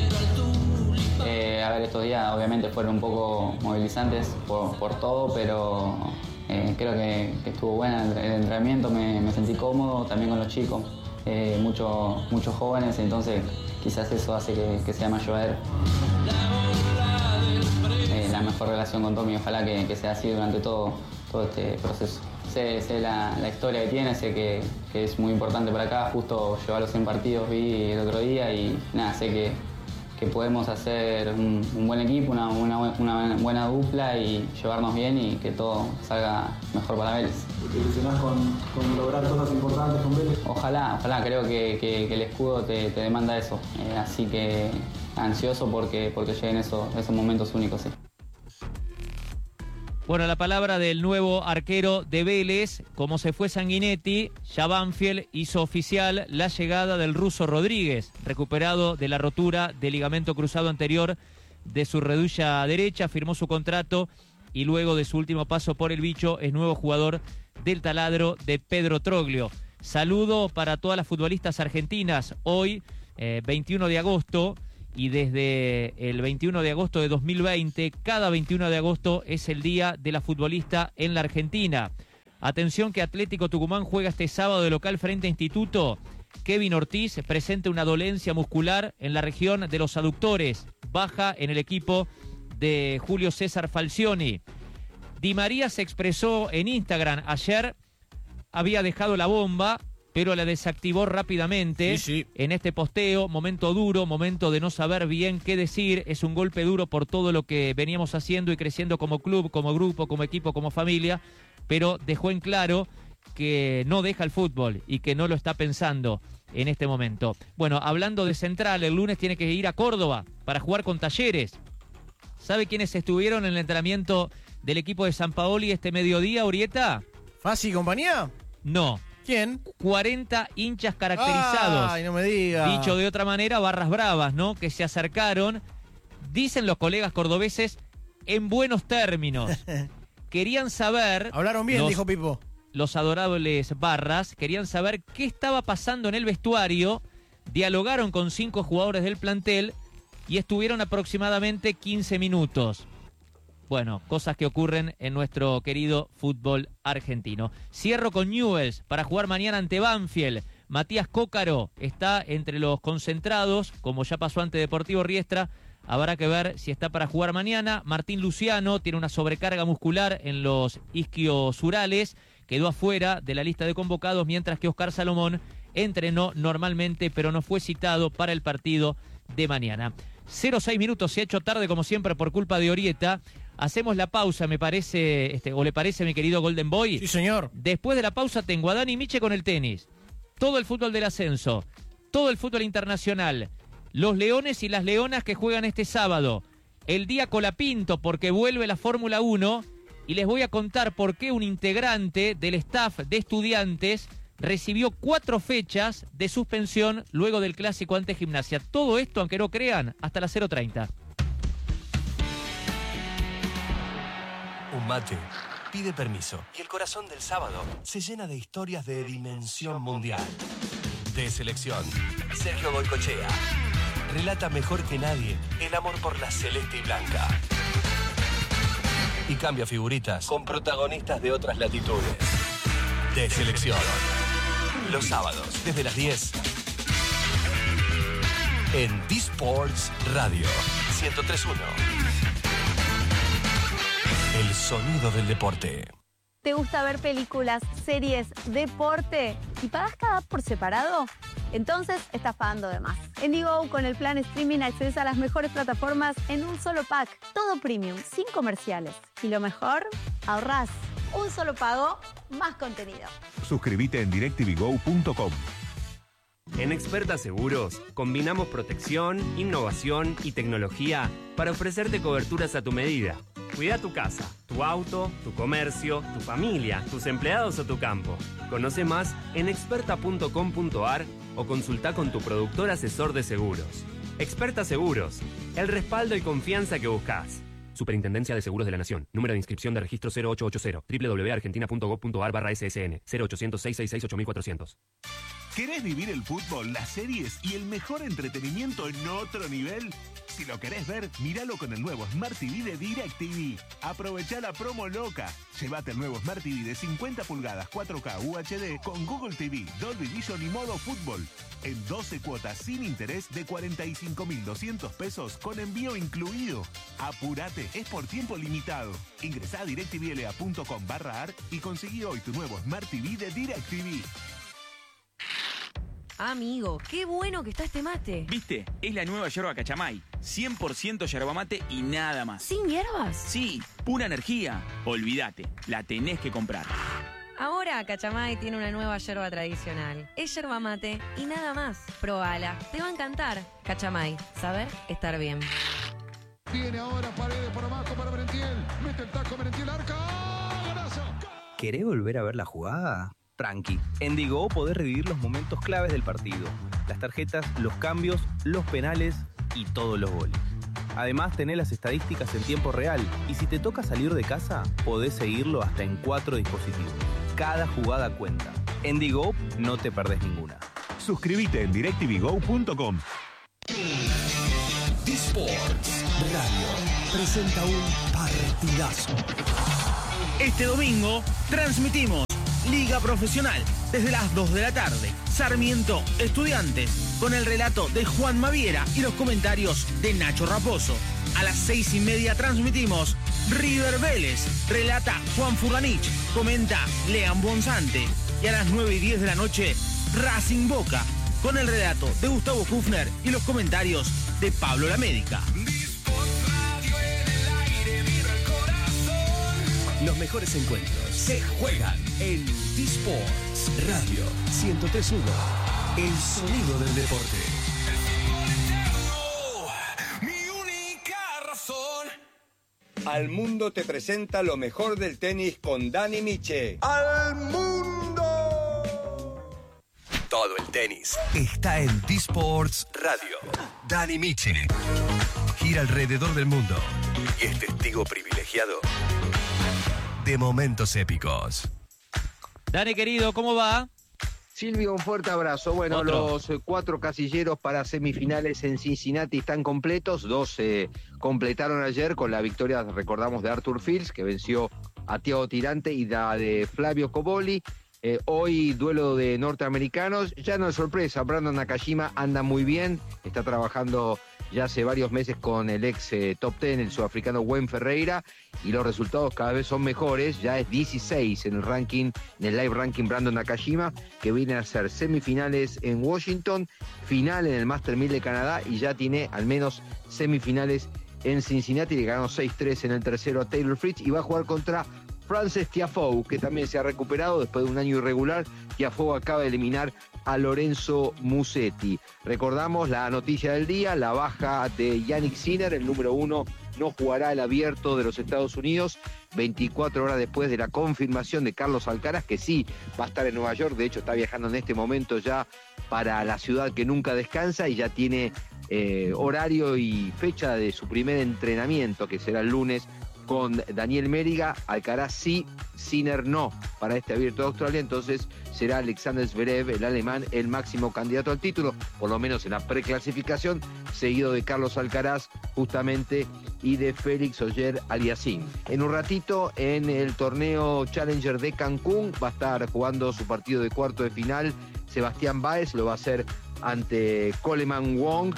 Eh, a ver, estos días obviamente fueron un poco movilizantes por, por todo, pero eh, creo que, que estuvo buena el, el entrenamiento, me, me sentí cómodo también con los chicos, eh, muchos muchos jóvenes, entonces quizás eso hace que, que sea más llevadero. Eh, la mejor relación con Tommy, ojalá que, que sea así durante todo, todo este proceso. Sé, sé la, la historia que tiene, sé que, que es muy importante para acá, justo llevar los cien partidos vi el otro día y nada, sé que, que podemos hacer un, un buen equipo, una, una, una buena dupla y llevarnos bien y que todo salga mejor para Vélez. ¿Te ilusionás con, con lograr cosas importantes con Vélez? Ojalá, ojalá, creo que, que, que el escudo te, te demanda eso, eh, así que ansioso porque, porque lleguen esos, esos momentos únicos. Sí. Bueno, la palabra del nuevo arquero de Vélez, como se fue Sanguinetti, ya Banfield hizo oficial la llegada del ruso Rodríguez, recuperado de la rotura del ligamento cruzado anterior de su rodilla derecha, firmó su contrato y luego de su último paso por el bicho es nuevo jugador del taladro de Pedro Troglio. Saludo para todas las futbolistas argentinas. Hoy, eh, veintiuno de agosto, y desde el veintiuno de agosto de dos mil veinte, cada veintiuno de agosto es el día de la futbolista en la Argentina. Atención que Atlético Tucumán juega este sábado de local frente a Instituto. Kevin Ortiz presenta una dolencia muscular en la región de los aductores. Baja en el equipo de Julio César Falcioni. Di María se expresó en Instagram ayer. Había dejado la bomba, pero la desactivó rápidamente. Sí, sí. En este posteo, momento duro, momento de no saber bien qué decir. Es un golpe duro por todo lo que veníamos haciendo y creciendo como club, como grupo, como equipo, como familia. Pero dejó en claro que no deja el fútbol y que no lo está pensando en este momento. Bueno, hablando de Central, el lunes tiene que ir a Córdoba para jugar con Talleres. ¿Sabe quiénes estuvieron en el entrenamiento del equipo de San Paoli este mediodía, Urieta? ¿Fasi y compañía? No. ¿Quién? cuarenta hinchas caracterizados. Ay, no me diga. Dicho de otra manera, barras bravas, ¿no? Que se acercaron, dicen los colegas cordobeses, en buenos términos. Querían saber... Hablaron bien, los, dijo Pipo. Los adorables barras querían saber qué estaba pasando en el vestuario, dialogaron con cinco jugadores del plantel y estuvieron aproximadamente quince minutos. Bueno, cosas que ocurren en nuestro querido fútbol argentino. Cierro con Newell's para jugar mañana ante Banfield. Matías Cócaro está entre los concentrados, como ya pasó ante Deportivo Riestra. Habrá que ver si está para jugar mañana. Martín Luciano tiene una sobrecarga muscular en los isquiosurales. Quedó afuera de la lista de convocados, mientras que Oscar Salomón entrenó normalmente, pero no fue citado para el partido de mañana. cero seis minutos, se ha hecho tarde como siempre por culpa de Orieta. Hacemos la pausa, me parece, este, o le parece, mi querido Golden Boy. Sí, señor. Después de la pausa tengo a Dani Miche con el tenis. Todo el fútbol del ascenso, todo el fútbol internacional, los leones y las leonas que juegan este sábado, el día Colapinto porque vuelve la Fórmula uno y les voy a contar por qué un integrante del staff de Estudiantes recibió cuatro fechas de suspensión luego del clásico ante Gimnasia. Todo esto, aunque no crean, hasta las cero treinta. Un mate pide permiso y el corazón del sábado se llena de historias de dimensión mundial. De selección, Sergio Goycochea relata mejor que nadie el amor por la celeste y blanca. Y cambia figuritas con protagonistas de otras latitudes. De selección. Los sábados, desde las diez. En D-Sports Radio ciento tres punto uno. El sonido del deporte. ¿Te gusta ver películas, series, deporte y pagas cada app por separado? Entonces estás pagando de más. En Digo, con el plan streaming accedes a las mejores plataformas en un solo pack. Todo premium, sin comerciales. Y lo mejor, ahorrás. Un solo pago, más contenido. Suscríbete en directv go punto com. En Experta Seguros, combinamos protección, innovación y tecnología para ofrecerte coberturas a tu medida. Cuida tu casa, tu auto, tu comercio, tu familia, tus empleados o tu campo. Conoce más en experta punto com punto a r o consulta con tu productor asesor de seguros. Experta Seguros, el respaldo y confianza que buscas. Superintendencia de Seguros de la Nación. Número de inscripción de registro cero ocho ocho cero. doble u doble u doble u punto argentina punto gov punto a r barra S S N. cero ochocientos, seiscientos sesenta y seis, ocho mil cuatrocientos. ¿Querés vivir el fútbol, las series y el mejor entretenimiento en otro nivel? Si lo querés ver, míralo con el nuevo Smart T V de DirecTV. Aprovechá la promo loca. Llévate el nuevo Smart T V de cincuenta pulgadas cuatro K U H D con Google T V, Dolby Vision y modo fútbol. En doce cuotas sin interés de cuarenta y cinco mil doscientos pesos con envío incluido. Apurate, es por tiempo limitado. Ingresá a directvla punto com barra ar y conseguí hoy tu nuevo Smart T V de DirecTV. Amigo, qué bueno que está este mate. ¿Viste? Es la nueva yerba Cachamay. cien por ciento yerba mate y nada más. ¿Sin hierbas? Sí, pura energía. Olvídate, la tenés que comprar. Ahora Cachamay tiene una nueva yerba tradicional. Es yerba mate y nada más. Probala, te va a encantar. Cachamay, saber estar bien. Viene ahora Paredes por abajo para Merentiel. Mete el taco Merentiel, arca. ¡Golazo! ¿Querés volver a ver la jugada? Tranqui, en Digo podés revivir los momentos claves del partido. Las tarjetas, los cambios, los penales y todos los goles. Además, tenés las estadísticas en tiempo real y si te toca salir de casa, podés seguirlo hasta en cuatro dispositivos. Cada jugada cuenta. En Digo no te perdés ninguna. Suscríbete en directv go punto com. Sports Radio presenta un partidazo. Este domingo transmitimos Liga Profesional desde las dos de la tarde. Sarmiento Estudiantes con el relato de Juan Maviera y los comentarios de Nacho Raposo. A las seis y media transmitimos River Vélez. Relata Juan Furlanich, comenta Lean Bonzante. Y a las nueve y diez de la noche Racing Boca con el relato de Gustavo Kufner y los comentarios de Pablo Lamédica. Los mejores encuentros se juegan en T-Sports Radio ciento tres punto uno. El sonido del deporte. Al Mundo te presenta lo mejor del tenis con Dani Miche. ¡Al mundo! Todo el tenis está en T-Sports Radio. Dani Miche gira alrededor del mundo y es testigo privilegiado de momentos épicos. Dani, querido, ¿cómo va? Silvio, un fuerte abrazo. Bueno, Otro. los eh, cuatro casilleros para semifinales en Cincinnati están completos. Dos se eh, completaron ayer con la victoria, recordamos, de Arthur Fields, que venció a Thiago Tirante, y la de Flavio Cobolli. Eh, hoy duelo de norteamericanos. Ya no es sorpresa, Brandon Nakashima anda muy bien, está trabajando ya hace varios meses con el ex eh, top ten, el sudafricano Wayne Ferreira, y los resultados cada vez son mejores. Ya es dieciséis en el ranking, en el live ranking Brandon Nakashima, que viene a ser semifinales en Washington, final en el Master mil de Canadá, y ya tiene al menos semifinales en Cincinnati. Le ganó seis tres en el tercero a Taylor Fritz y va a jugar contra Frances Tiafoe, que también se ha recuperado después de un año irregular. Tiafoe acaba de eliminar a Lorenzo Musetti. Recordamos la noticia del día, la baja de Yannick Sinner, el número uno, no jugará el Abierto de los Estados Unidos, veinticuatro horas después de la confirmación de Carlos Alcaraz, que sí va a estar en Nueva York. De hecho está viajando en este momento ya para la ciudad que nunca descansa, y ya tiene eh, horario y fecha de su primer entrenamiento, que será el lunes, con Daniel Mériga. Alcaraz sí, Sinner no para este Abierto de Australia. Entonces será Alexander Zverev, el alemán, el máximo candidato al título, por lo menos en la preclasificación, seguido de Carlos Alcaraz justamente y de Félix Auger-Aliassime. En un ratito, en el torneo Challenger de Cancún, va a estar jugando su partido de cuarto de final Sebastián Báez, lo va a hacer ante Coleman Wong.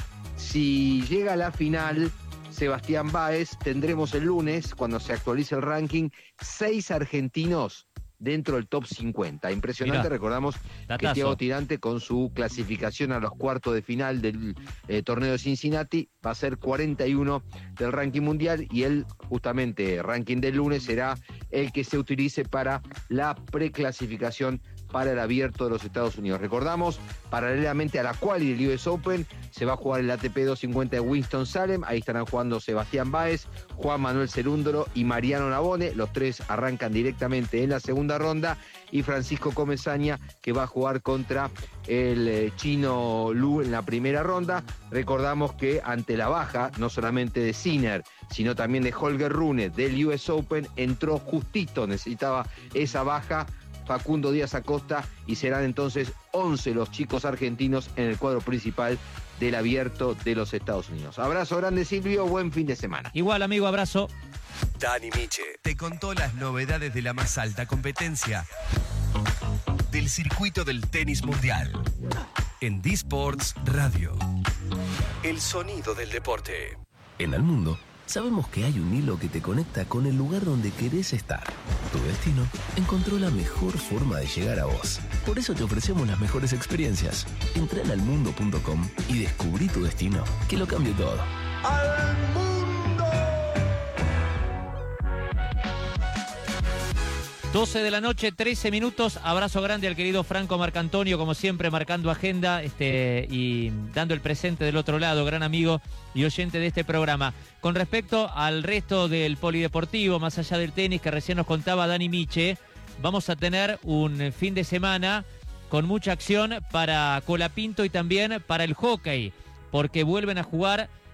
Si llega a la final Sebastián Báez, tendremos el lunes, cuando se actualice el ranking, seis argentinos dentro del top cincuenta. Impresionante. Mirá, recordamos datazo. Que Thiago Tirante, con su clasificación a los cuartos de final del eh, torneo de Cincinnati, va a ser cuarenta y uno del ranking mundial, y el justamente ranking del lunes será el que se utilice para la preclasificación para el Abierto de los Estados Unidos. Recordamos, paralelamente a la quali del U S Open, se va a jugar el A T P doscientos cincuenta de Winston-Salem. Ahí estarán jugando Sebastián Báez, Juan Manuel Cerúndolo y Mariano Navone. Los tres arrancan directamente en la segunda ronda, y Francisco Comesaña, que va a jugar contra el eh, chino Lu en la primera ronda. Recordamos que ante la baja, no solamente de Sinner, sino también de Holger Rune del U S Open, entró justito, necesitaba esa baja Facundo Díaz Acosta, y serán entonces once los chicos argentinos en el cuadro principal del Abierto de los Estados Unidos. Abrazo grande, Silvio, buen fin de semana. Igual, amigo, abrazo. Dani Miche te contó las novedades de la más alta competencia del circuito del tenis mundial en D-Sports Radio. El sonido del deporte. En el mundo sabemos que hay un hilo que te conecta con el lugar donde querés estar. Tu destino encontró la mejor forma de llegar a vos. Por eso te ofrecemos las mejores experiencias. Entra en almundo punto com y descubrí tu destino, que lo cambie todo. ¡Al mundo! doce de la noche, trece minutos. Abrazo grande al querido Franco Marcantonio, como siempre, marcando agenda este, y dando el presente del otro lado. Gran amigo y oyente de este programa. Con respecto al resto del polideportivo, más allá del tenis que recién nos contaba Dani Miche, vamos a tener un fin de semana con mucha acción para Colapinto y también para el hockey, porque vuelven a jugar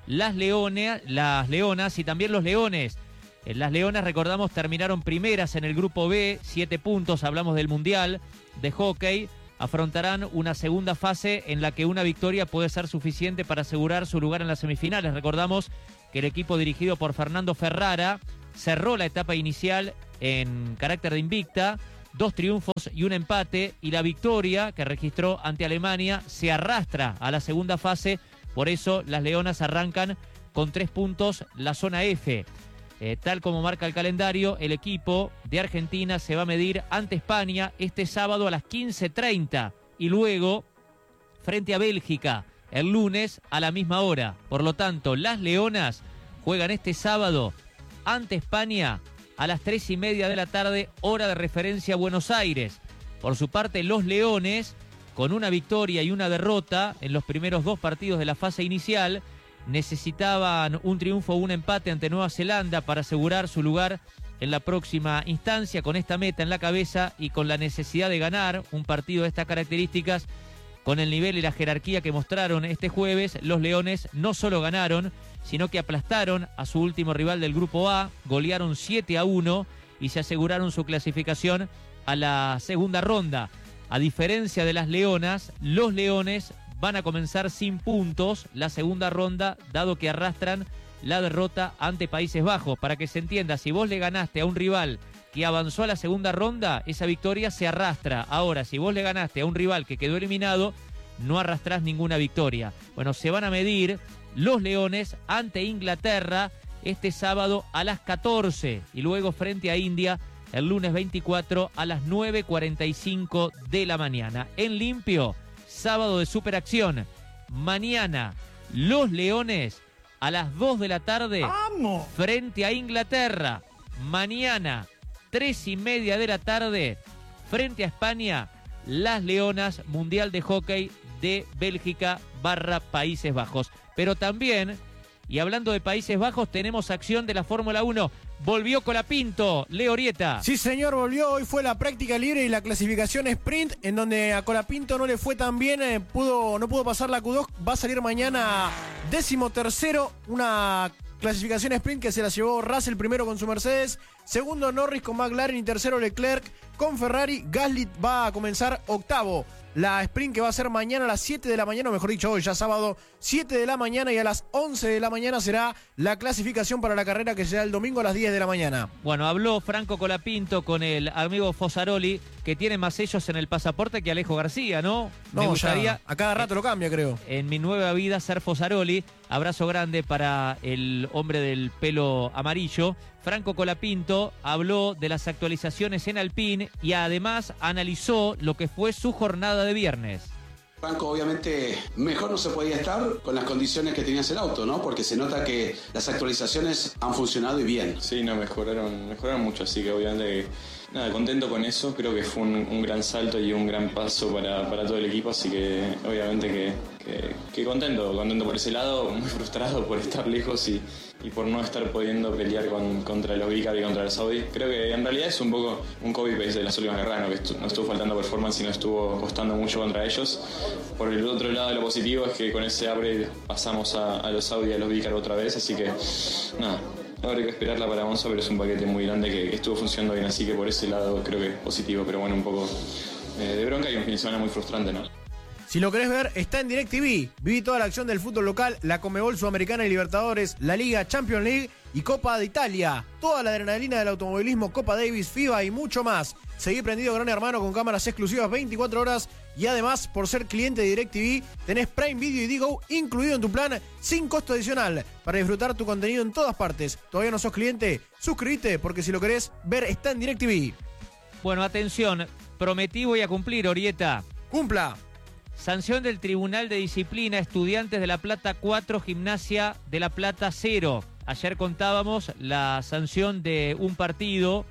las, leone, las Leonas y también los Leones. Las Leonas, recordamos, terminaron primeras en el grupo B, siete puntos, hablamos del Mundial de Hockey. Afrontarán una segunda fase en la que una victoria puede ser suficiente para asegurar su lugar en las semifinales. Recordamos que el equipo dirigido por Fernando Ferrara cerró la etapa inicial en carácter de invicta, dos triunfos y un empate, y la victoria que registró ante Alemania se arrastra a la segunda fase. Por eso las Leonas arrancan con tres puntos la zona F. Eh, tal como marca el calendario, el equipo de Argentina se va a medir ante España este sábado a las quince treinta y luego frente a Bélgica el lunes a la misma hora. Por lo tanto, las Leonas juegan este sábado ante España a las tres y media de la tarde, hora de referencia Buenos Aires. Por su parte, los Leones, con una victoria y una derrota en los primeros dos partidos de la fase inicial, necesitaban un triunfo o un empate ante Nueva Zelanda para asegurar su lugar en la próxima instancia. Con esta meta en la cabeza y con la necesidad de ganar un partido de estas características, con el nivel y la jerarquía que mostraron este jueves, los Leones no solo ganaron, sino que aplastaron a su último rival del Grupo A, golearon siete a uno y se aseguraron su clasificación a la segunda ronda. A diferencia de las Leonas, los Leones van a comenzar sin puntos la segunda ronda, dado que arrastran la derrota ante Países Bajos. Para que se entienda, si vos le ganaste a un rival que avanzó a la segunda ronda, esa victoria se arrastra. Ahora, si vos le ganaste a un rival que quedó eliminado, no arrastrás ninguna victoria. Bueno, se van a medir los Leones ante Inglaterra este sábado a las catorce y luego frente a India el lunes veinticuatro a las nueve cuarenta y cinco de la mañana. En limpio, sábado de superacción. Mañana, los Leones a las dos de la tarde ¡Vamos! Frente a Inglaterra. Mañana, tres y media de la tarde, frente a España, las Leonas, Mundial de Hockey de Bélgica barra Países Bajos. Pero también, y hablando de Países Bajos, tenemos acción de la Fórmula uno. Volvió Colapinto, Leo Orieta. Sí, señor, volvió. Hoy fue la práctica libre y la clasificación sprint, en donde a Colapinto no le fue tan bien, eh, pudo, no pudo pasar la Q dos. Va a salir mañana décimo tercero, una clasificación sprint que se la llevó Russell primero con su Mercedes, segundo Norris con McLaren y tercero Leclerc con Ferrari. Gasly va a comenzar octavo. La sprint que va a ser mañana a las siete de la mañana, o mejor dicho hoy ya sábado, siete de la mañana, y a las once de la mañana será la clasificación para la carrera, que será el domingo a las diez de la mañana. Bueno, habló Franco Colapinto con el amigo Fosaroli, que tiene más sellos en el pasaporte que Alejo García, ¿no? No, me gustaría, ya, a cada rato lo cambia, creo. En mi nueva vida ser Fosaroli. Abrazo grande para el hombre del pelo amarillo. Franco Colapinto habló de las actualizaciones en Alpine y además analizó lo que fue su jornada de viernes. Franco, obviamente mejor no se podía estar con las condiciones que tenías el auto, ¿no? Porque se nota que las actualizaciones han funcionado y bien. Sí, no, mejoraron, mejoraron mucho, así que obviamente nada, contento con eso. Creo que fue un, un gran salto y un gran paso para, para todo el equipo, así que obviamente que, que, que contento, contento por ese lado, muy frustrado por estar lejos y, y por no estar pudiendo pelear con, contra los Vicar y contra los Saudi. Creo que en realidad es un poco un copy-paste de las últimas carreras, ¿no? Que estu- no estuvo faltando performance y no estuvo costando mucho contra ellos. Por el otro lado de lo positivo es que con ese upgrade pasamos a, a los Saudi y a los Vicar otra vez, así que nada, habrá que esperarla para Monza, pero es un paquete muy grande que, que estuvo funcionando bien, así que por ese lado creo que es positivo, pero bueno, un poco eh, de bronca y un fin de semana muy frustrante, ¿no? Si lo querés ver, está en DirecTV. Viví toda la acción del fútbol local, la Conmebol Sudamericana y Libertadores, la Liga, Champions League y Copa de Italia. Toda la adrenalina del automovilismo, Copa Davis, FIBA y mucho más. Seguí prendido Gran Hermano con cámaras exclusivas veinticuatro horas y además, por ser cliente de DirecTV, tenés Prime Video y Digo incluido en tu plan sin costo adicional para disfrutar tu contenido en todas partes. ¿Todavía no sos cliente? Suscríbete, porque si lo querés ver, está en DirecTV. Bueno, atención, prometí voy a cumplir, Orieta. ¡Cumpla! Sanción del Tribunal de Disciplina, Estudiantes de La Plata cuatro, Gimnasia de La Plata cero. Ayer contábamos la sanción de un partido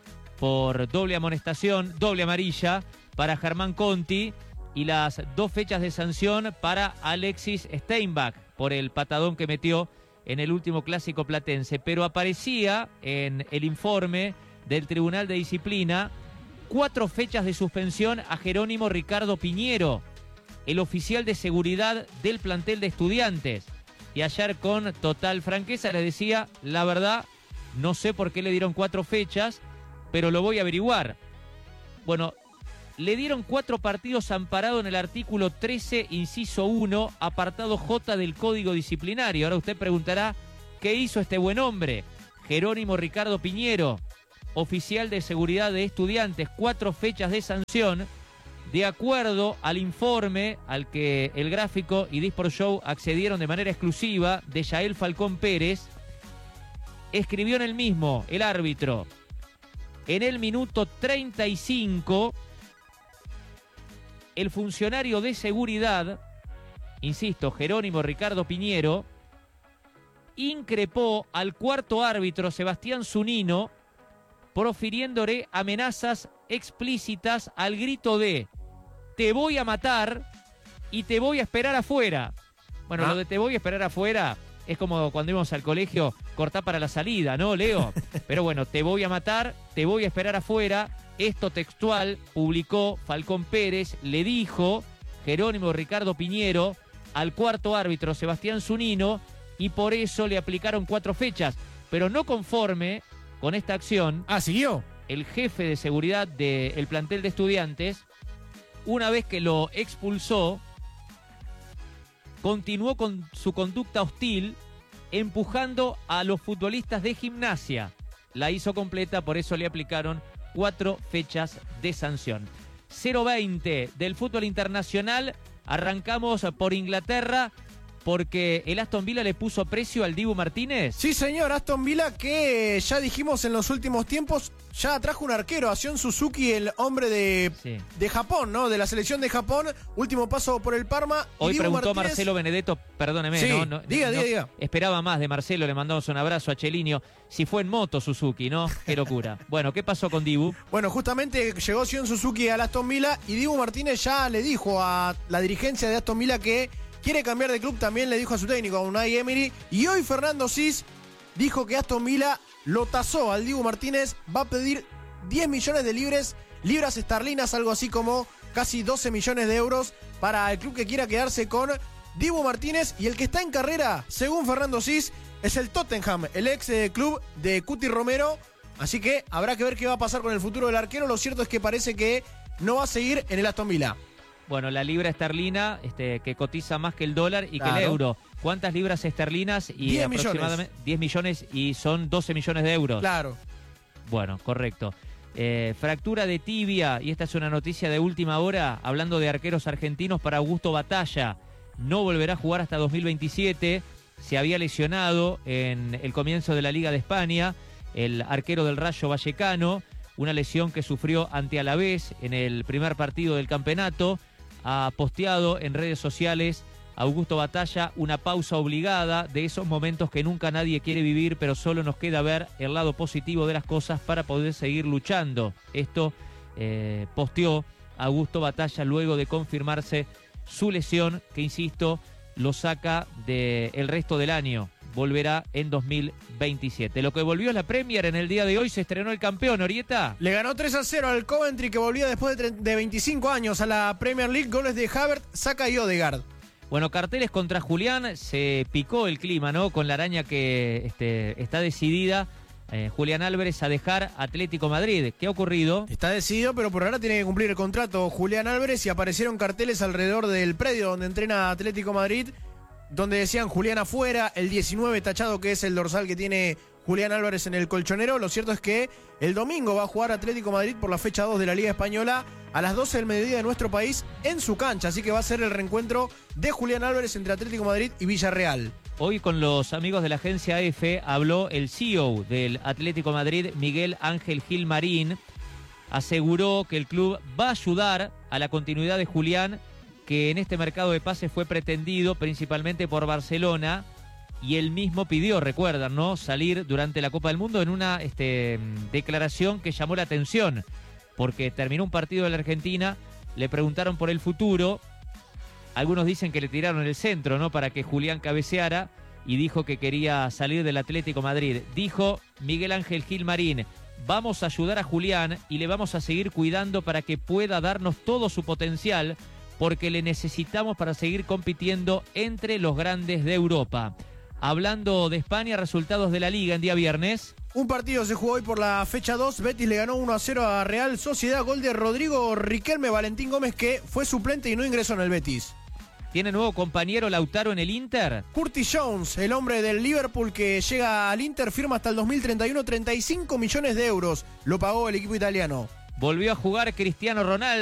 por doble amonestación, doble amarilla para Germán Conti, y las dos fechas de sanción para Alexis Steinbach por el patadón que metió en el último clásico platense. Pero aparecía en el informe del Tribunal de Disciplina cuatro fechas de suspensión a Jerónimo Ricardo Piñero, el oficial de seguridad del plantel de Estudiantes. Y ayer con total franqueza les decía, la verdad, no sé por qué le dieron cuatro fechas, pero lo voy a averiguar. Bueno, le dieron cuatro partidos amparado en el artículo trece, inciso uno, apartado J del Código Disciplinario. Ahora usted preguntará, ¿qué hizo este buen hombre? Jerónimo Ricardo Piñero, oficial de seguridad de estudiantes, cuatro fechas de sanción. De acuerdo al informe al que el Gráfico y Disport Show accedieron de manera exclusiva de Yael Falcón Pérez, escribió en el mismo el árbitro, en el minuto treinta y cinco, el funcionario de seguridad, insisto, Jerónimo Ricardo Piñero, increpó al cuarto árbitro, Sebastián Zunino, profiriéndole amenazas explícitas al grito de te voy a matar y te voy a esperar afuera. Bueno, ah. lo de te voy a esperar afuera es como cuando íbamos al colegio, cortá para la salida, ¿no, Leo? Pero bueno, te voy a matar, te voy a esperar afuera. Esto textual publicó Falcón Pérez, le dijo Jerónimo Ricardo Piñero al cuarto árbitro Sebastián Zunino, y por eso le aplicaron cuatro fechas. Pero no conforme con esta acción, ah, ¿siguió? El jefe de seguridad del plantel de Estudiantes, una vez que lo expulsó, continuó con su conducta hostil, empujando a los futbolistas de Gimnasia. La hizo completa, por eso le aplicaron cuatro fechas de sanción. cero veinte del fútbol internacional. Arrancamos por Inglaterra, porque el Aston Villa le puso precio al Dibu Martínez. Sí, señor, Aston Villa, que ya dijimos en los últimos tiempos, ya trajo un arquero, a Sion Suzuki, el hombre de, sí. de Japón, ¿no? De la selección de Japón, último paso por el Parma. Hoy y preguntó Martínez... Marcelo Benedetto, perdóneme, sí, ¿no? no diga, no, diga, diga. Esperaba más de Marcelo, le mandamos un abrazo a Chelinio. Si fue en moto Suzuki, ¿no? Qué locura. Bueno, ¿qué pasó con Dibu? Bueno, justamente llegó Sion Suzuki al Aston Villa y Dibu Martínez ya le dijo a la dirigencia de Aston Villa que quiere cambiar de club. También le dijo a su técnico, a Unai Emery. Y hoy Fernando Sis dijo que Aston Villa lo tasó al Dibu Martínez. Va a pedir diez millones de libres, libras esterlinas, algo así como casi doce millones de euros para el club que quiera quedarse con Dibu Martínez. Y el que está en carrera, según Fernando Sis, es el Tottenham, el ex eh, club de Cuti Romero. Así que habrá que ver qué va a pasar con el futuro del arquero. Lo cierto es que parece que no va a seguir en el Aston Villa. Bueno, la libra esterlina, este, que cotiza más que el dólar y claro. que el euro. ¿Cuántas libras esterlinas? Y diez aproximadamente millones. diez millones y son doce millones de euros. Claro. Bueno, correcto. Eh, fractura de tibia, y esta es una noticia de última hora, hablando de arqueros argentinos, para Augusto Batalla. No volverá a jugar hasta dos mil veintisiete. Se había lesionado en el comienzo de la Liga de España, el arquero del Rayo Vallecano, una lesión que sufrió ante Alavés en el primer partido del campeonato. Ha posteado en redes sociales Augusto Batalla una pausa obligada de esos momentos que nunca nadie quiere vivir, pero solo nos queda ver el lado positivo de las cosas para poder seguir luchando. Esto eh, posteó Augusto Batalla luego de confirmarse su lesión, que insisto, lo saca del resto del año. Volverá en dos mil veintisiete. Lo que volvió es la Premier en el día de hoy. Se estrenó el campeón, Orieta. Le ganó tres a cero al Coventry, que volvía después de, de veinticinco años a la Premier League. Goles de Havertz, Saka y Odegaard. Bueno, carteles contra Julián. Se picó el clima, ¿no? Con la araña que este, está decidida. Eh, Julián Álvarez a dejar Atlético Madrid. ¿Qué ha ocurrido? Está decidido, pero por ahora tiene que cumplir el contrato Julián Álvarez, y aparecieron carteles alrededor del predio donde entrena Atlético Madrid, donde decían Julián afuera, el diecinueve tachado, que es el dorsal que tiene Julián Álvarez en el colchonero. Lo cierto es que el domingo va a jugar Atlético Madrid por la fecha dos de la Liga Española a las doce del mediodía de nuestro país en su cancha. Así que va a ser el reencuentro de Julián Álvarez entre Atlético Madrid y Villarreal. Hoy con los amigos de la agencia E F habló el C E O del Atlético Madrid, Miguel Ángel Gil Marín. Aseguró que el club va a ayudar a la continuidad de Julián, que en este mercado de pases fue pretendido principalmente por Barcelona, y él mismo pidió, recuerdan, ¿no?, salir durante la Copa del Mundo en una este, declaración que llamó la atención, porque terminó un partido de la Argentina, le preguntaron por el futuro, algunos dicen que le tiraron el centro, ¿no?, para que Julián cabeceara, y dijo que quería salir del Atlético Madrid. Dijo Miguel Ángel Gil Marín: vamos a ayudar a Julián y le vamos a seguir cuidando para que pueda darnos todo su potencial, porque le necesitamos para seguir compitiendo entre los grandes de Europa. Hablando de España, resultados de la Liga en día viernes. Un partido se jugó hoy por la fecha dos. Betis le ganó uno a cero a Real Sociedad. Gol de Rodrigo Riquelme. Valentín Gómez, que fue suplente y no ingresó en el Betis. ¿Tiene nuevo compañero Lautaro en el Inter? Curtis Jones, el hombre del Liverpool que llega al Inter, firma hasta el dos mil treinta y uno, treinta y cinco millones de euros. Lo pagó el equipo italiano. Volvió a jugar Cristiano Ronaldo.